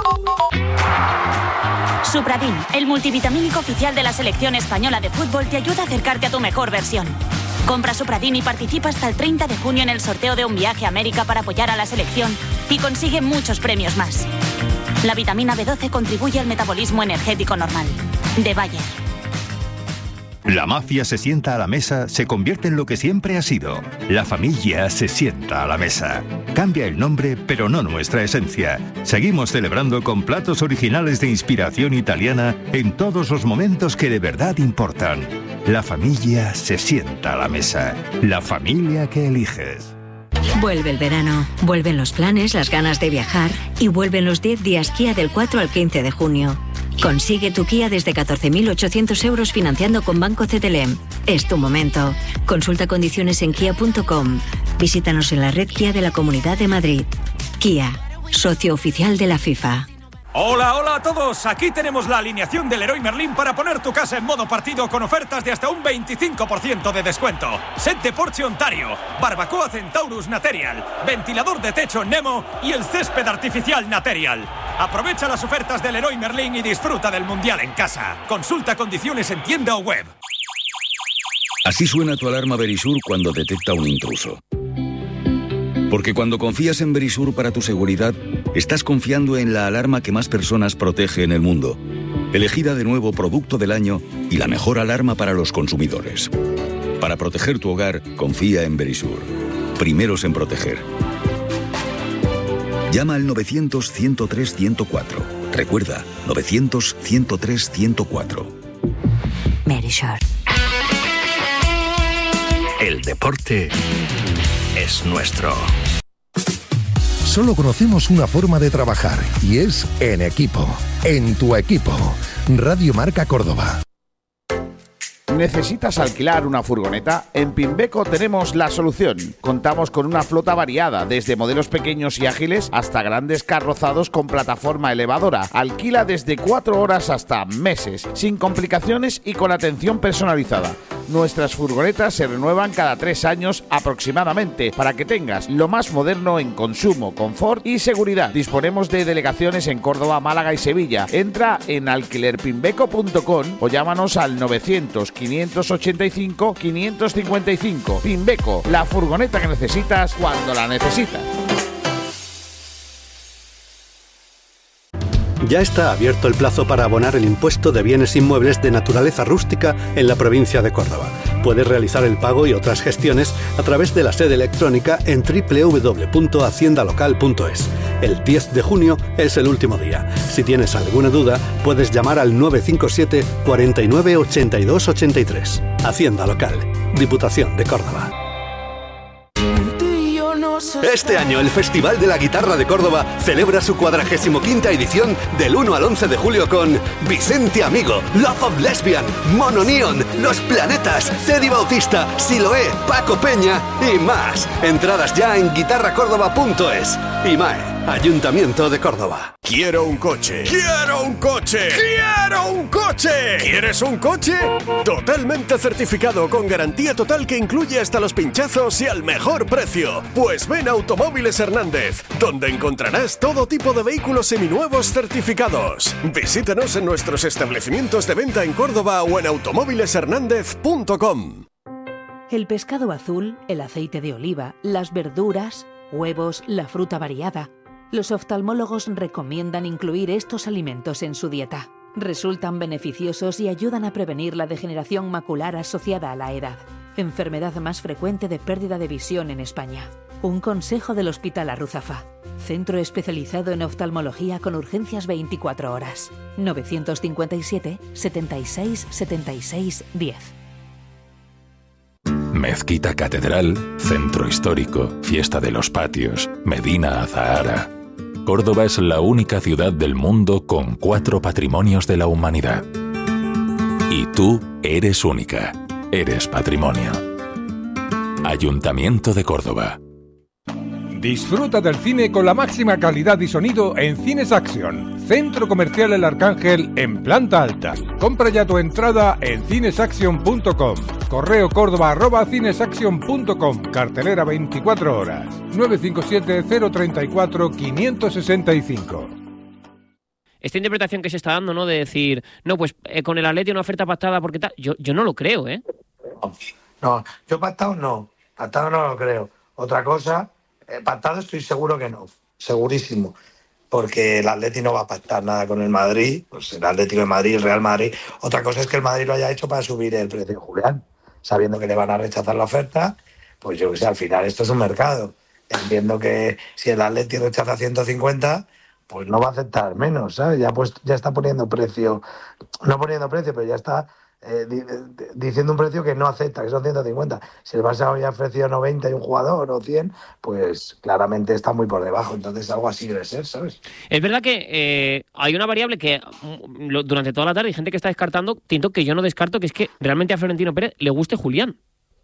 Supradin, el multivitamínico oficial de la selección española de fútbol, te ayuda a acercarte a tu mejor versión. Compra Supradin y participa hasta el treinta de junio en el sorteo de un viaje a América para apoyar a la selección y consigue muchos premios más. La vitamina B doce contribuye al metabolismo energético normal. De Bayer. La mafia se sienta a la mesa, se convierte en lo que siempre ha sido. La familia se sienta a la mesa. Cambia el nombre, pero no nuestra esencia. Seguimos celebrando con platos originales de inspiración italiana en todos los momentos que de verdad importan. La familia se sienta a la mesa. La familia que eliges. Vuelve el verano, vuelven los planes, las ganas de viajar y vuelven los diez días Kia del cuatro al quince de junio. Consigue tu Kia desde catorce mil ochocientos euros financiando con Banco C T L M. Es tu momento. Consulta condiciones en kia punto com. Visítanos en la red Kia de la Comunidad de Madrid. Kia, socio oficial de la FIFA. Hola, hola a todos. Aquí tenemos la alineación del Leroy Merlin para poner tu casa en modo partido con ofertas de hasta un veinticinco por ciento de descuento. Set de Porsche Ontario, barbacoa Centaurus Material, ventilador de techo Nemo y el césped artificial Material. Aprovecha las ofertas del Leroy Merlin y disfruta del Mundial en casa. Consulta condiciones en tienda o web. Así suena tu alarma Verisur cuando detecta un intruso. Porque cuando confías en Verisur para tu seguridad, estás confiando en la alarma que más personas protege en el mundo. Elegida de nuevo Producto del Año y la mejor alarma para los consumidores. Para proteger tu hogar, confía en Verisur. Primeros en proteger. Llama al novecientos, ciento tres, ciento cuatro. Recuerda, novecientos, ciento tres, ciento cuatro. Verisur. El deporte es nuestro. Solo conocemos una forma de trabajar y es en equipo. En tu equipo. Radio Marca Córdoba. ¿Necesitas alquilar una furgoneta? En Pimbeco tenemos la solución. Contamos con una flota variada, desde modelos pequeños y ágiles hasta grandes carrozados con plataforma elevadora. Alquila desde cuatro horas hasta meses, sin complicaciones y con atención personalizada. Nuestras furgonetas se renuevan cada tres años aproximadamente para que tengas lo más moderno en consumo, confort y seguridad. Disponemos de delegaciones en Córdoba, Málaga y Sevilla. Entra en alquiler pimbeco punto com o llámanos al novecientos, quinientos ochenta y cinco, quinientos cincuenta y cinco. Pimbeco, la furgoneta que necesitas cuando la necesitas. Ya está abierto el plazo para abonar el impuesto de bienes inmuebles de naturaleza rústica en la provincia de Córdoba. Puedes realizar el pago y otras gestiones a través de la sede electrónica en doble u doble u doble u punto hacienda local punto es. El diez de junio es el último día. Si tienes alguna duda, puedes llamar al nueve cinco siete, cuarenta y nueve, ochenta y dos, ochenta y tres. Hacienda Local, Diputación de Córdoba. Este año el Festival de la Guitarra de Córdoba celebra su cuadragésimo quinta edición del uno al once de julio con Vicente Amigo, Love of Lesbian, Mono Neon, Los Planetas, Teddy Bautista, Siloé, Paco Peña y más. Entradas ya en guitarra córdoba punto es. IMAE, Ayuntamiento de Córdoba. Quiero un coche. ¡Quiero un coche! ¡Quiero un coche! ¿Quieres un coche? Totalmente certificado, con garantía total que incluye hasta los pinchazos y al mejor precio. Pues ven a Automóviles Hernández, donde encontrarás todo tipo de vehículos seminuevos certificados. Visítanos en nuestros establecimientos de venta en Córdoba o en automóviles hernández punto com. El pescado azul, el aceite de oliva, las verduras, huevos, la fruta variada. Los oftalmólogos recomiendan incluir estos alimentos en su dieta. Resultan beneficiosos y ayudan a prevenir la degeneración macular asociada a la edad, enfermedad más frecuente de pérdida de visión en España. Un consejo del Hospital Arruzafa, centro especializado en oftalmología con urgencias veinticuatro horas. novecientos cincuenta y siete, setenta y seis, setenta y seis, diez. Mezquita Catedral, Centro Histórico, Fiesta de los Patios, Medina Azahara. Córdoba es la única ciudad del mundo con cuatro patrimonios de la humanidad. Y tú eres única. Eres patrimonio. Ayuntamiento de Córdoba. Disfruta del cine con la máxima calidad y sonido en Cines Action, Centro Comercial El Arcángel en planta alta. Compra ya tu entrada en cines action punto com. Correo córdoba arroba cinesaction punto com. Cartelera veinticuatro horas. nueve cinco siete, cero tres cuatro, cinco seis cinco. Esta interpretación que se está dando, ¿no? De decir, no, pues eh, con el Atleti una oferta pactada porque tal. Yo, yo no lo creo, ¿eh? No, yo pactado no. Pactado no lo creo. Otra cosa, eh, pactado estoy seguro que no. Segurísimo. Porque el Atleti no va a pactar nada con el Madrid. Pues el Atlético de Madrid, el Real Madrid. Otra cosa es que el Madrid lo haya hecho para subir el precio de Julián. Sabiendo que le van a rechazar la oferta, pues yo que sé, al final esto es un mercado. Entiendo que si el Atleti rechaza ciento cincuenta, pues no va a aceptar menos, ¿sabes? Ya, pues, ya está poniendo precio, no poniendo precio, pero ya está eh, di, di, diciendo un precio que no acepta, que son ciento cincuenta. Si el Barça había ofrecido noventa y un jugador o cien, pues claramente está muy por debajo. Entonces algo así debe ser, ¿sabes? Es verdad que eh, hay una variable que lo, durante toda la tarde hay gente que está descartando, Tinto, que yo no descarto, que es que realmente a Florentino Pérez le guste Julián.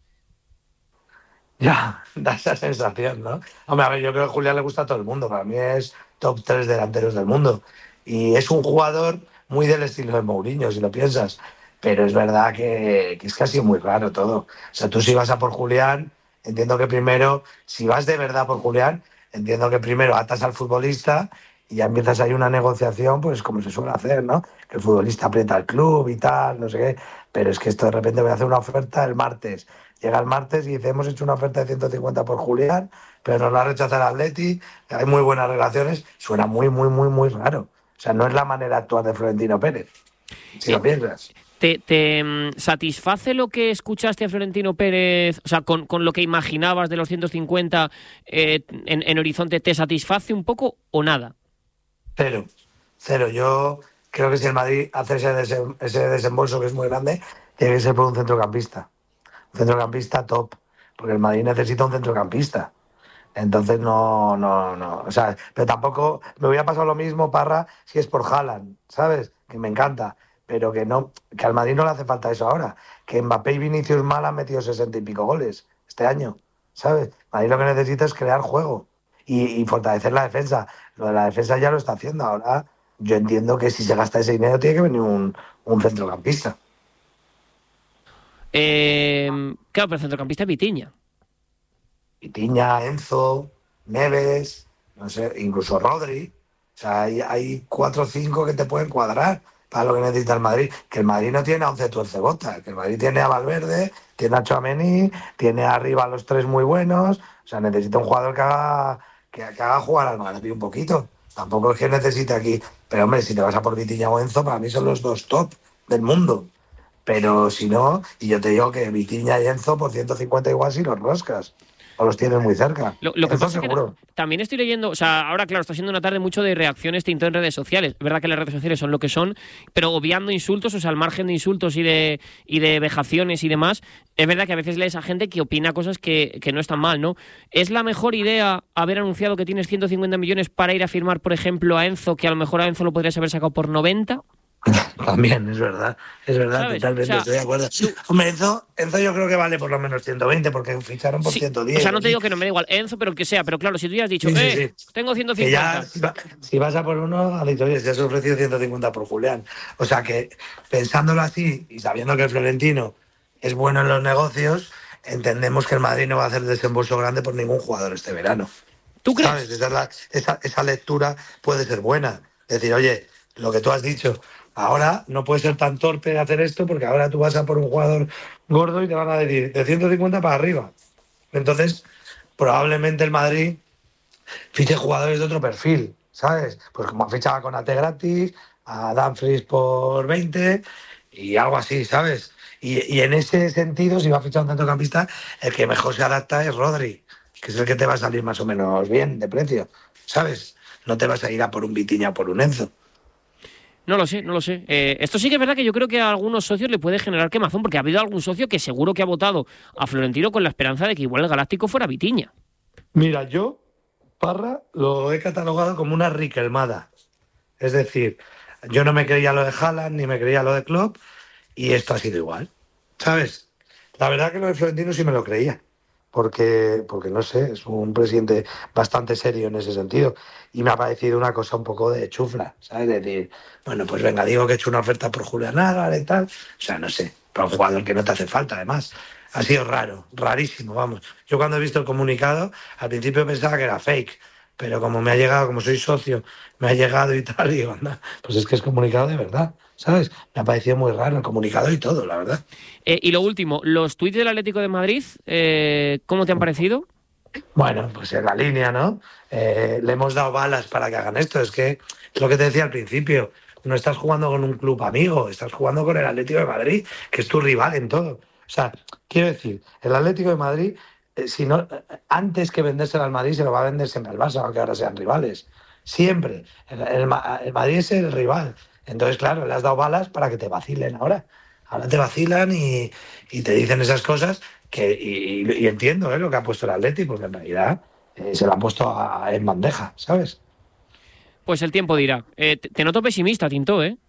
Ya, da esa sensación, ¿no? Hombre, a ver, yo creo que a Julián le gusta a todo el mundo. Para mí es top tres delanteros del mundo. Y es un jugador muy del estilo de Mourinho, si lo piensas. Pero es verdad que, que es que ha sido muy raro todo. O sea, tú si vas a por Julián, entiendo que primero, si vas de verdad por Julián, entiendo que primero atas al futbolista y ya empiezas ahí una negociación, pues como se suele hacer, ¿no? Que el futbolista aprieta al club y tal, no sé qué. Pero es que esto de repente voy a hacer una oferta el martes. Llega el martes y dice, hemos hecho una oferta de ciento cincuenta por Julián, pero nos la ha rechazado el Atleti, hay muy buenas relaciones. Suena muy, muy, muy, muy raro. O sea, no es la manera de actuar de Florentino Pérez, si lo piensas. ¿Te, te satisface lo que escuchaste a Florentino Pérez? O sea, con, con lo que imaginabas de los ciento cincuenta eh, en, en Horizonte, ¿te satisface un poco o nada? Cero, cero. Yo creo que si el Madrid hace ese, desem, ese desembolso, que es muy grande, tiene que ser por un centrocampista. Un centrocampista top, porque el Madrid necesita un centrocampista. Entonces no, no, no, o sea, pero tampoco me hubiera pasado lo mismo, Parra, si es por Haaland, ¿sabes? Que me encanta, pero que no, que al Madrid no le hace falta eso ahora, que Mbappé y Vinicius Mal han metido sesenta y pico goles este año, ¿sabes? Madrid lo que necesita es crear juego y, y fortalecer la defensa. Lo de la defensa ya lo está haciendo, ahora yo entiendo que si se gasta ese dinero tiene que venir un, un centrocampista. Eh, claro, pero el centrocampista es Vitinha. Vitinha, Enzo, Neves, no sé, incluso Rodri. O sea, hay, hay cuatro o cinco que te pueden cuadrar para lo que necesita el Madrid. Que el Madrid no tiene a once tuercebotas, que el Madrid tiene a Valverde, tiene a Tchouaméni, tiene arriba a los tres muy buenos. O sea, necesita un jugador que haga, que, que haga jugar al Madrid un poquito. Tampoco es que necesite aquí Pero hombre, si te vas a por Vitinha o Enzo, para mí son los dos top del mundo. Pero si no, y yo te digo que Vitinha y Enzo por ciento cincuenta igual si los roscas. O los tienes muy cerca. Lo, lo que Enzo pasa seguro. es que también estoy leyendo, o sea, ahora claro, está siendo una tarde mucho de reacciones tinto en redes sociales. Es verdad que las redes sociales son lo que son, pero obviando insultos, o sea, al margen de insultos y de y de vejaciones y demás, es verdad que a veces lees a gente que opina cosas que, que no están mal, ¿no? ¿Es la mejor idea haber anunciado que tienes ciento cincuenta millones para ir a firmar, por ejemplo, a Enzo, que a lo mejor a Enzo lo podrías haber sacado por noventa? También, es verdad, es verdad, ¿Sabes? totalmente, O sea, estoy de acuerdo. Hombre, Enzo, Enzo yo creo que vale por lo menos ciento veinte, porque ficharon por Sí, ciento diez. o sea, no te digo que no me da igual, Enzo, pero el que sea, pero claro, si tú ya has dicho, Sí, sí, eh, sí. tengo ciento Que cincuenta. ya, si, va- si vas a por uno, ha dicho, oye, se has ofrecido ciento cincuenta por Julián. O sea que, pensándolo así, y sabiendo que el Florentino es bueno en los negocios, entendemos que el Madrid no va a hacer desembolso grande por ningún jugador este verano. ¿Tú crees? ¿Sabes? Esa, es la- esa, esa lectura puede ser buena. Es decir, oye, lo que tú has dicho, ahora no puedes ser tan torpe de hacer esto porque ahora tú vas a por un jugador gordo y te van a decir de ciento cincuenta para arriba. Entonces, probablemente el Madrid fiche jugadores de otro perfil, ¿sabes? Pues como fichaba con Ate gratis, a Dumfries por veinte y algo así, ¿sabes? Y, y en ese sentido, si va a fichar un centrocampista, el que mejor se adapta es Rodri, que es el que te va a salir más o menos bien de precio, ¿sabes? No te vas a ir a por un Vitinha o por un Enzo. No lo sé, no lo sé. Eh, esto sí que es verdad que yo creo que a algunos socios le puede generar quemazón, porque ha habido algún socio que seguro que ha votado a Florentino con la esperanza de que igual el Galáctico fuera Vitinha. Mira, yo, Parra, lo he catalogado como una riquelmada. Es decir, yo no me creía lo de Haaland ni me creía lo de Klopp y esto ha sido igual, ¿sabes? La verdad que lo de Florentino sí me lo creía, porque, porque no sé, es un presidente bastante serio en ese sentido y me ha parecido una cosa un poco de chufla, ¿sabes? Es decir, bueno, pues venga, digo que he hecho una oferta por Julián Álvarez y tal, o sea, no sé, para un jugador que no te hace falta además. Ha sido raro, rarísimo, vamos. Yo cuando he visto el comunicado, al principio pensaba que era fake, pero como me ha llegado, como soy socio, me ha llegado y tal, digo, anda, pues es que es comunicado de verdad, ¿sabes? Me ha parecido muy raro el comunicado y todo, la verdad. Eh, y lo último, los tuits del Atlético de Madrid, eh, ¿cómo te han parecido? Bueno, pues en la línea, ¿no? Eh, le hemos dado balas para que hagan esto. Es que es lo que te decía al principio. No estás jugando con un club amigo, estás jugando con el Atlético de Madrid, que es tu rival en todo. O sea, quiero decir, el Atlético de Madrid, eh, si no, antes que vendérselo al Madrid, se lo va a vender siempre al Barça, aunque ahora sean rivales. Siempre. El, el, el Madrid es el rival. Entonces, claro, le has dado balas para que te vacilen ahora. Ahora te vacilan y, y te dicen esas cosas que y, y, y entiendo ¿eh? lo que ha puesto el Atlético, porque en realidad eh, se lo han puesto a, en bandeja, ¿sabes? Pues el tiempo dirá. Eh, te, te noto pesimista, Tinto, ¿eh?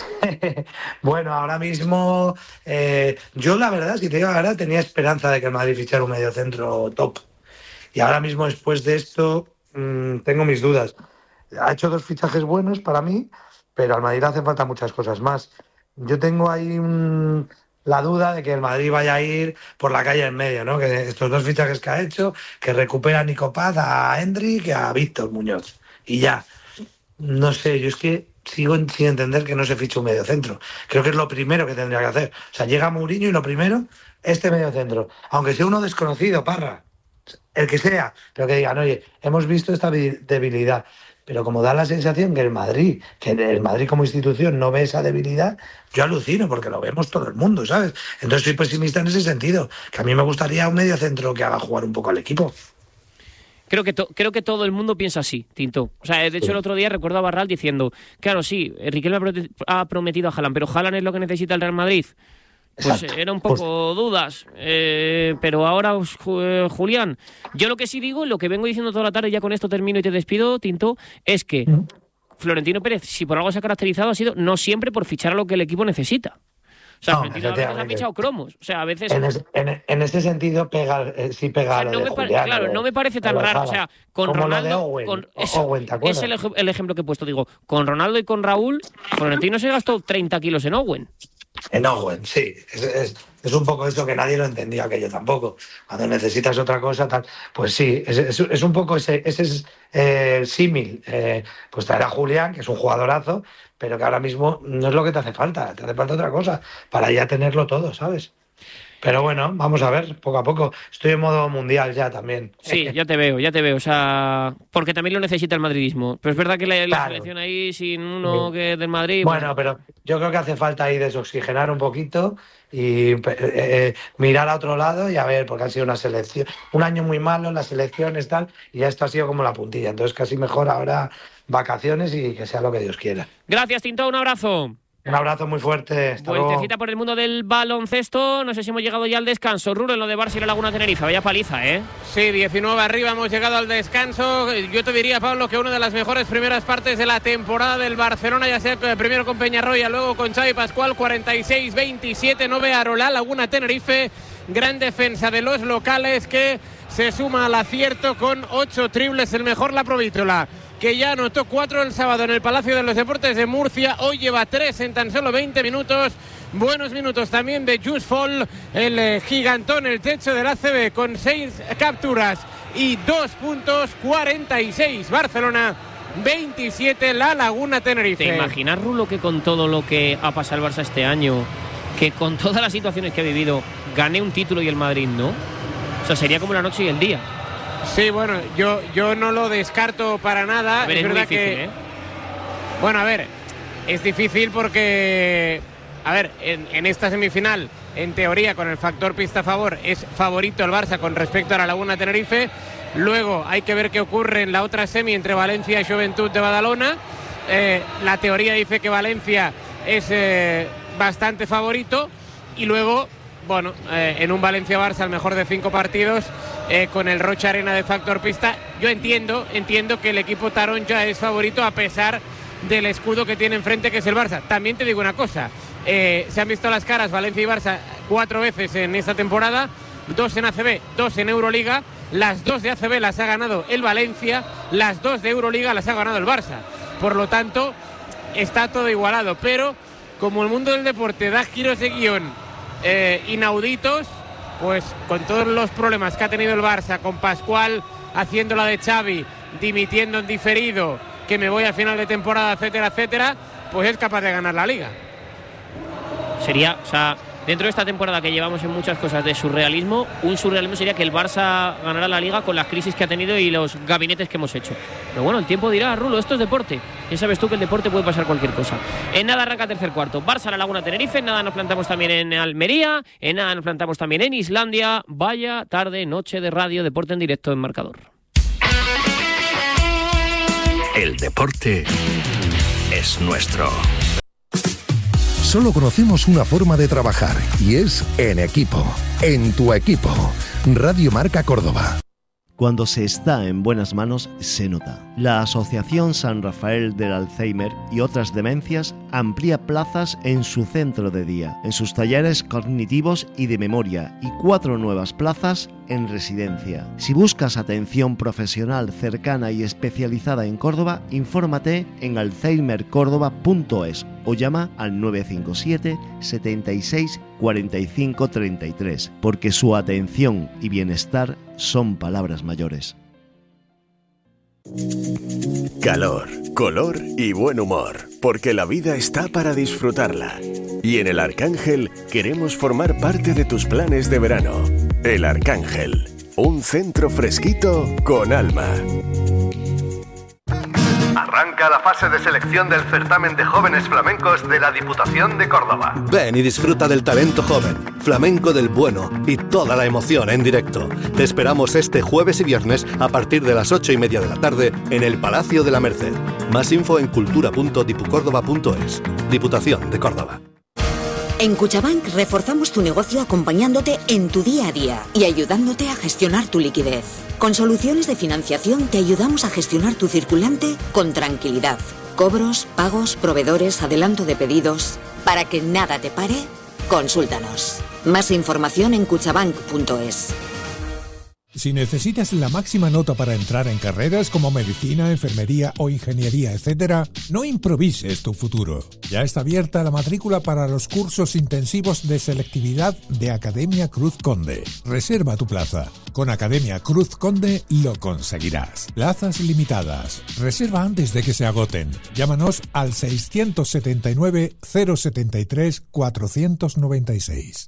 Bueno, ahora mismo eh, yo la verdad, si te digo la verdad, tenía esperanza de que el Madrid fichara un mediocentro top. Y ahora mismo, después de esto, mmm, tengo mis dudas. Ha hecho dos fichajes buenos para mí, pero al Madrid le hacen falta muchas cosas más. Yo tengo ahí un, la duda de que el Madrid vaya a ir por la calle en medio, ¿no? Que estos dos fichajes que ha hecho, que recupera a Nico Paz, a Hendrik y a Víctor Muñoz. Y ya, no sé, yo es que sigo sin entender que no se fiche un mediocentro. Creo que es lo primero que tendría que hacer. O sea, llega Mourinho y lo primero, este mediocentro. Aunque sea uno desconocido, Parra, el que sea, pero que digan, oye, hemos visto esta debilidad. Pero como da la sensación que el Madrid, que el Madrid como institución no ve esa debilidad, yo alucino porque lo vemos todo el mundo, ¿sabes? Entonces soy pesimista en ese sentido, que a mí me gustaría un mediocentro que haga jugar un poco al equipo. Creo que, to- creo que todo el mundo piensa así, Tinto. O sea, de hecho, el otro día recuerdo a Barral diciendo, claro, sí, Riquelme ha, pro- ha prometido a Haaland, pero Haaland es lo que necesita el Real Madrid. Pues Exacto. era un poco dudas, eh, pero ahora, eh, Julián, yo lo que sí digo, lo que vengo diciendo toda la tarde, ya con esto termino y te despido, Tinto, es que mm. Florentino Pérez, si por algo se ha caracterizado, ha sido no siempre por fichar a lo que el equipo necesita. O sea, no, Florentino a veces ha fichado cromos. O sea, a veces... En, es, en, en ese sentido, pega, eh, sí pega o sea, lo no de me pare, Julián, Claro, lo, no me parece tan raro. O sea, con como Ronaldo... Lo de Owen, con, es, Owen, ¿te acuerdas? Es el, el ejemplo que he puesto. Digo, con Ronaldo y con Raúl, Florentino se gastó treinta kilos en Owen. En Owen, sí. Es, es, es un poco eso que nadie lo entendía, aquello tampoco. Cuando necesitas otra cosa, tal, pues sí, es, es, es un poco ese, ese es, eh, símil. Eh, pues traer a Julián, que es un jugadorazo, pero que ahora mismo no es lo que te hace falta. Te hace falta otra cosa para ya tenerlo todo, ¿sabes? Pero bueno, vamos a ver, poco a poco. Estoy en modo mundial ya también. Sí, ya te veo, ya te veo. O sea, porque también lo necesita el madridismo. Pero es verdad que la, la Claro. selección ahí sin uno que es del Madrid... Bueno, pero yo creo que hace falta ahí desoxigenar un poquito y eh, eh, mirar a otro lado y a ver, porque ha sido una selección, un año muy malo, las selecciones tal, y ya esto ha sido como la puntilla. Entonces casi mejor ahora vacaciones y que sea lo que Dios quiera. Gracias, Tinto, un abrazo. Un abrazo muy fuerte. Hasta luego. Vueltecita por el mundo del baloncesto. No sé si hemos llegado ya al descanso. Ruro en lo de Barça y la Laguna Tenerife. Vaya paliza, ¿eh? Sí, diecinueve arriba, hemos llegado al descanso. Yo te diría, Pablo, que una de las mejores primeras partes de la temporada del Barcelona, ya sea primero con Peñarroya, luego con Xavi Pascual, cuarenta y seis veintisiete, no ve a la Laguna Tenerife. Gran defensa de los locales que se suma al acierto con ocho triples, el mejor la Provítola, que ya anotó cuatro el sábado en el Palacio de los Deportes de Murcia. Hoy lleva tres en tan solo veinte minutos. Buenos minutos también de Just Fall, el eh, gigantón, el techo del A C B, con seis capturas y dos puntos. Cuarenta y seis Barcelona, veintisiete la Laguna Tenerife. ¿Te imaginas, Rulo, que con todo lo que ha pasado el Barça este año, que con todas las situaciones que ha vivido, gane un título y el Madrid no? O sea, sería como la noche y el día. Sí, bueno, yo, yo no lo descarto para nada. A ver, es es muy verdad difícil, que... ¿eh? Bueno, a ver, es difícil porque, a ver, en, en esta semifinal, en teoría, con el factor pista a favor, es favorito el Barça con respecto a la Laguna Tenerife. Luego hay que ver qué ocurre en la otra semi entre Valencia y Juventud de Badalona. Eh, la teoría dice que Valencia es eh, bastante favorito. Y luego, bueno, eh, en un Valencia-Barça, el mejor de cinco partidos, eh, con el Rocha Arena de factor pista, yo entiendo, entiendo que el equipo Taronja es favorito a pesar del escudo que tiene enfrente, que es el Barça. También te digo una cosa, eh, se han visto las caras Valencia y Barça cuatro veces en esta temporada, dos en A C B, dos en Euroliga. Las dos de A C B las ha ganado el Valencia, las dos de Euroliga las ha ganado el Barça. Por lo tanto, está todo igualado, pero como el mundo del deporte da giros de guión eh, inauditos, pues con todos los problemas que ha tenido el Barça, con Pascual haciendo la de Xavi, dimitiendo en diferido, que me voy al final de temporada, etcétera, etcétera, pues es capaz de ganar la Liga. Sería, o sea, dentro de esta temporada que llevamos en muchas cosas de surrealismo, un surrealismo sería que el Barça ganara la Liga con las crisis que ha tenido y los gabinetes que hemos hecho. Pero bueno, el tiempo dirá, Rulo, esto es deporte. Ya sabes tú que el deporte puede pasar cualquier cosa. En nada arranca tercer cuarto. Barça, la Laguna Tenerife. En nada nos plantamos también en Almería. En nada nos plantamos también en Islandia. Vaya tarde, noche de radio, deporte en directo en Marcador. El deporte es nuestro. Solo conocemos una forma de trabajar y es en equipo. En tu equipo. Radio Marca Córdoba. Cuando se está en buenas manos, se nota. La Asociación San Rafael del Alzheimer y otras demencias amplía plazas en su centro de día, en sus talleres cognitivos y de memoria, y cuatro nuevas plazas en residencia. Si buscas atención profesional cercana y especializada en Córdoba, infórmate en alzheimer córdoba punto es o llama al nueve cinco siete, setenta y seis, cuarenta y cinco, treinta y tres, porque su atención y bienestar son palabras mayores. Calor, color y buen humor, porque la vida está para disfrutarla. Y en El Arcángel queremos formar parte de tus planes de verano. El Arcángel, un centro fresquito con alma. Arranca la fase de selección del certamen de jóvenes flamencos de la Diputación de Córdoba. Ven y disfruta del talento joven, flamenco del bueno y toda la emoción en directo. Te esperamos este jueves y viernes a partir de las ocho y media de la tarde en el Palacio de la Merced. Más info en cultura punto dipucórdoba punto es. Diputación de Córdoba. En Cuchabank reforzamos tu negocio acompañándote en tu día a día y ayudándote a gestionar tu liquidez. Con soluciones de financiación te ayudamos a gestionar tu circulante con tranquilidad. Cobros, pagos, proveedores, adelanto de pedidos. Para que nada te pare, consúltanos. Más información en cuchabank punto es. Si necesitas la máxima nota para entrar en carreras como medicina, enfermería o ingeniería, etcétera, no improvises tu futuro. Ya está abierta la matrícula para los cursos intensivos de selectividad de Academia Cruz Conde. Reserva tu plaza. Con Academia Cruz Conde lo conseguirás. Plazas limitadas. Reserva antes de que se agoten. Llámanos al seiscientos setenta y nueve, cero setenta y tres, cuatrocientos noventa y seis.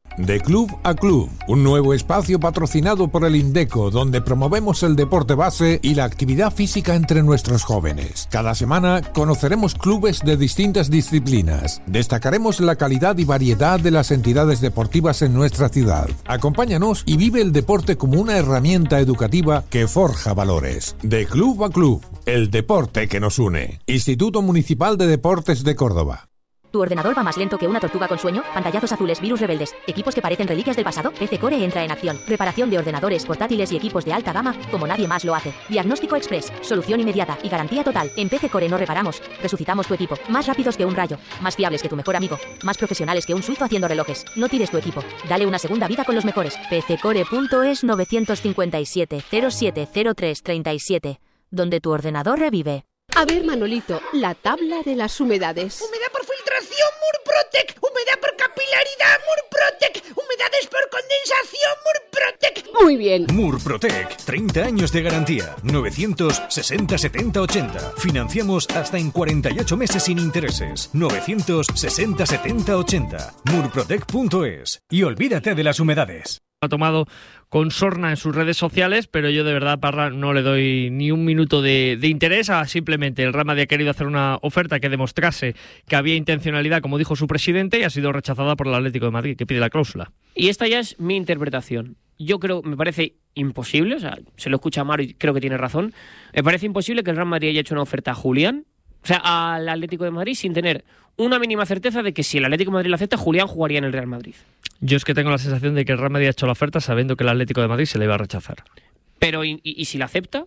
De Club a Club, un nuevo espacio patrocinado por el Indeco, donde promovemos el deporte base y la actividad física entre nuestros jóvenes. Cada semana conoceremos clubes de distintas disciplinas. Destacaremos la calidad y variedad de las entidades deportivas en nuestra ciudad. Acompáñanos y vive el deporte como una herramienta educativa que forja valores. De Club a Club, el deporte que nos une. Instituto Municipal de Deportes de Córdoba. ¿Tu ordenador va más lento que una tortuga con sueño? Pantallazos azules, virus rebeldes, equipos que parecen reliquias del pasado. P C Core entra en acción. Reparación de ordenadores, portátiles y equipos de alta gama como nadie más lo hace. Diagnóstico express, solución inmediata y garantía total. En P C Core no reparamos, resucitamos tu equipo. Más rápidos que un rayo, más fiables que tu mejor amigo, más profesionales que un suizo haciendo relojes. No tires tu equipo, dale una segunda vida con los mejores. P C Core punto es nueve cinco siete, cero siete cero tres tres siete, donde tu ordenador revive. A ver, Manolito, la tabla de las humedades. Humedad por filtración, Murprotec. Humedad por capilaridad, Murprotec. Humedades por condensación, Murprotec. Muy bien. Murprotec, treinta años de garantía. novecientos sesenta setenta ochenta. Financiamos hasta en cuarenta y ocho meses sin intereses. novecientos sesenta setenta ochenta. Murprotec punto es. Y olvídate de las humedades. Ha tomado con sorna en sus redes sociales, pero yo de verdad, Parra, no le doy ni un minuto de, de interés a simplemente el Real Madrid ha querido hacer una oferta que demostrase que había intencionalidad, como dijo su presidente, y ha sido rechazada por el Atlético de Madrid, que pide la cláusula. Y esta ya es mi interpretación. Yo creo, me parece imposible, o sea, se lo escucha a Maro y creo que tiene razón, me parece imposible que el Real Madrid haya hecho una oferta a Julián, o sea, al Atlético de Madrid, sin tener una mínima certeza de que si el Atlético de Madrid la acepta, Julián jugaría en el Real Madrid. Yo es que tengo la sensación de que el Real Madrid ha hecho la oferta sabiendo que el Atlético de Madrid se le iba a rechazar. Pero, ¿y, y, y si la acepta?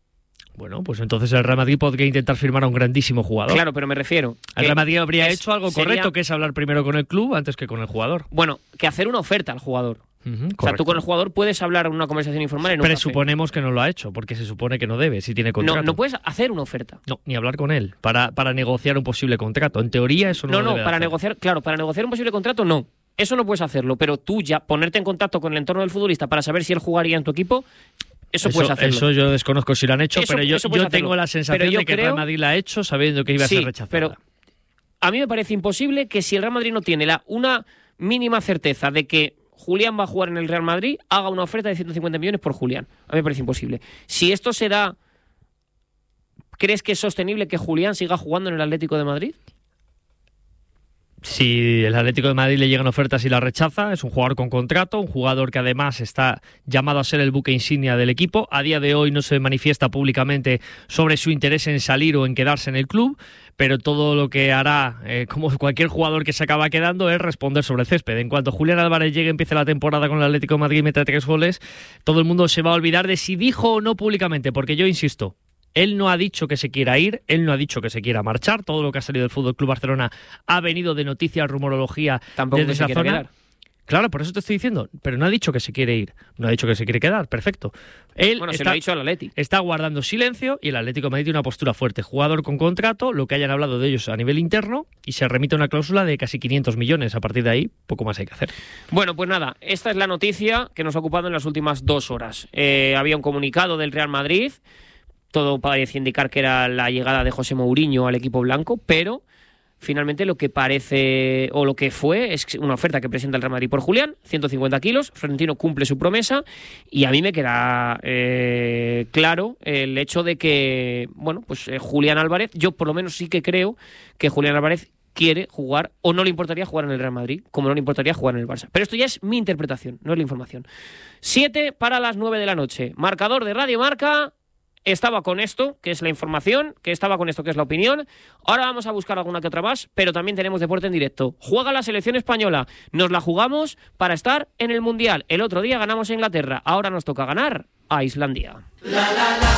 Bueno, pues entonces el Real Madrid podría intentar firmar a un grandísimo jugador. Claro, pero me refiero... El Real Madrid habría es, hecho algo sería... correcto, que es hablar primero con el club antes que con el jugador. Bueno, que hacer una oferta al jugador. Uh-huh, o sea, tú con el jugador puedes hablar en una conversación informal en un Presuponemos café. Que no lo ha hecho, porque se supone que no debe, si tiene contrato. No, no puedes hacer una oferta. No, ni hablar con él, para, para negociar un posible contrato. En teoría eso no No, lo no, debe para hacer. negociar, claro, para negociar un posible contrato no. Eso no puedes hacerlo, pero tú ya ponerte en contacto con el entorno del futbolista para saber si él jugaría en tu equipo, eso, eso puedes hacerlo. Eso yo desconozco si lo han hecho, eso, pero yo, yo tengo hacerlo. la sensación yo de que creo... el Real Madrid la ha hecho sabiendo que iba a sí, ser rechazada. Pero a mí me parece imposible que si el Real Madrid no tiene la, una mínima certeza de que Julián va a jugar en el Real Madrid, haga una oferta de ciento cincuenta millones por Julián. A mí me parece imposible. Si esto se da, ¿crees que es sostenible que Julián siga jugando en el Atlético de Madrid? Si el Atlético de Madrid le llegan ofertas y la rechaza, es un jugador con contrato, un jugador que además está llamado a ser el buque insignia del equipo. A día de hoy no se manifiesta públicamente sobre su interés en salir o en quedarse en el club, pero todo lo que hará, eh, como cualquier jugador que se acaba quedando, es responder sobre el césped. En cuanto Julián Álvarez llegue, empiece la temporada con el Atlético de Madrid y meta tres goles, todo el mundo se va a olvidar de si dijo o no públicamente, porque yo insisto, él no ha dicho que se quiera ir, él no ha dicho que se quiera marchar. Todo lo que ha salido del Fútbol Club Barcelona ha venido de noticias, rumorología Tampoco desde esa zona. Quedar. Claro, por eso te estoy diciendo, pero no ha dicho que se quiere ir, no ha dicho que se quiere quedar, perfecto. Él bueno, está, se lo ha dicho al Atleti. Está guardando silencio y el Atlético de Madrid tiene una postura fuerte. Jugador con contrato, lo que hayan hablado de ellos a nivel interno, y se remite a una cláusula de casi quinientos millones. A partir de ahí, poco más hay que hacer. Bueno, pues nada, esta es la noticia que nos ha ocupado en las últimas dos horas. Eh, había un comunicado del Real Madrid. Todo parecía indicar que era la llegada de José Mourinho al equipo blanco, pero finalmente lo que parece, o lo que fue, es una oferta que presenta el Real Madrid por Julián, ciento cincuenta kilos, Florentino cumple su promesa, y a mí me queda eh, claro el hecho de que, bueno, pues eh, Julián Álvarez, yo por lo menos sí que creo que Julián Álvarez quiere jugar, o no le importaría jugar en el Real Madrid, como no le importaría jugar en el Barça. Pero esto ya es mi interpretación, no es la información. Siete para las nueve de la noche, marcador de Radio Marca. Estaba con esto, que es la información, que estaba con esto, que es la opinión. Ahora vamos a buscar alguna que otra más, pero también tenemos deporte en directo. Juega la selección española. Nos la jugamos para estar en el Mundial. El otro día ganamos a Inglaterra. Ahora nos toca ganar a Islandia. La, la, la.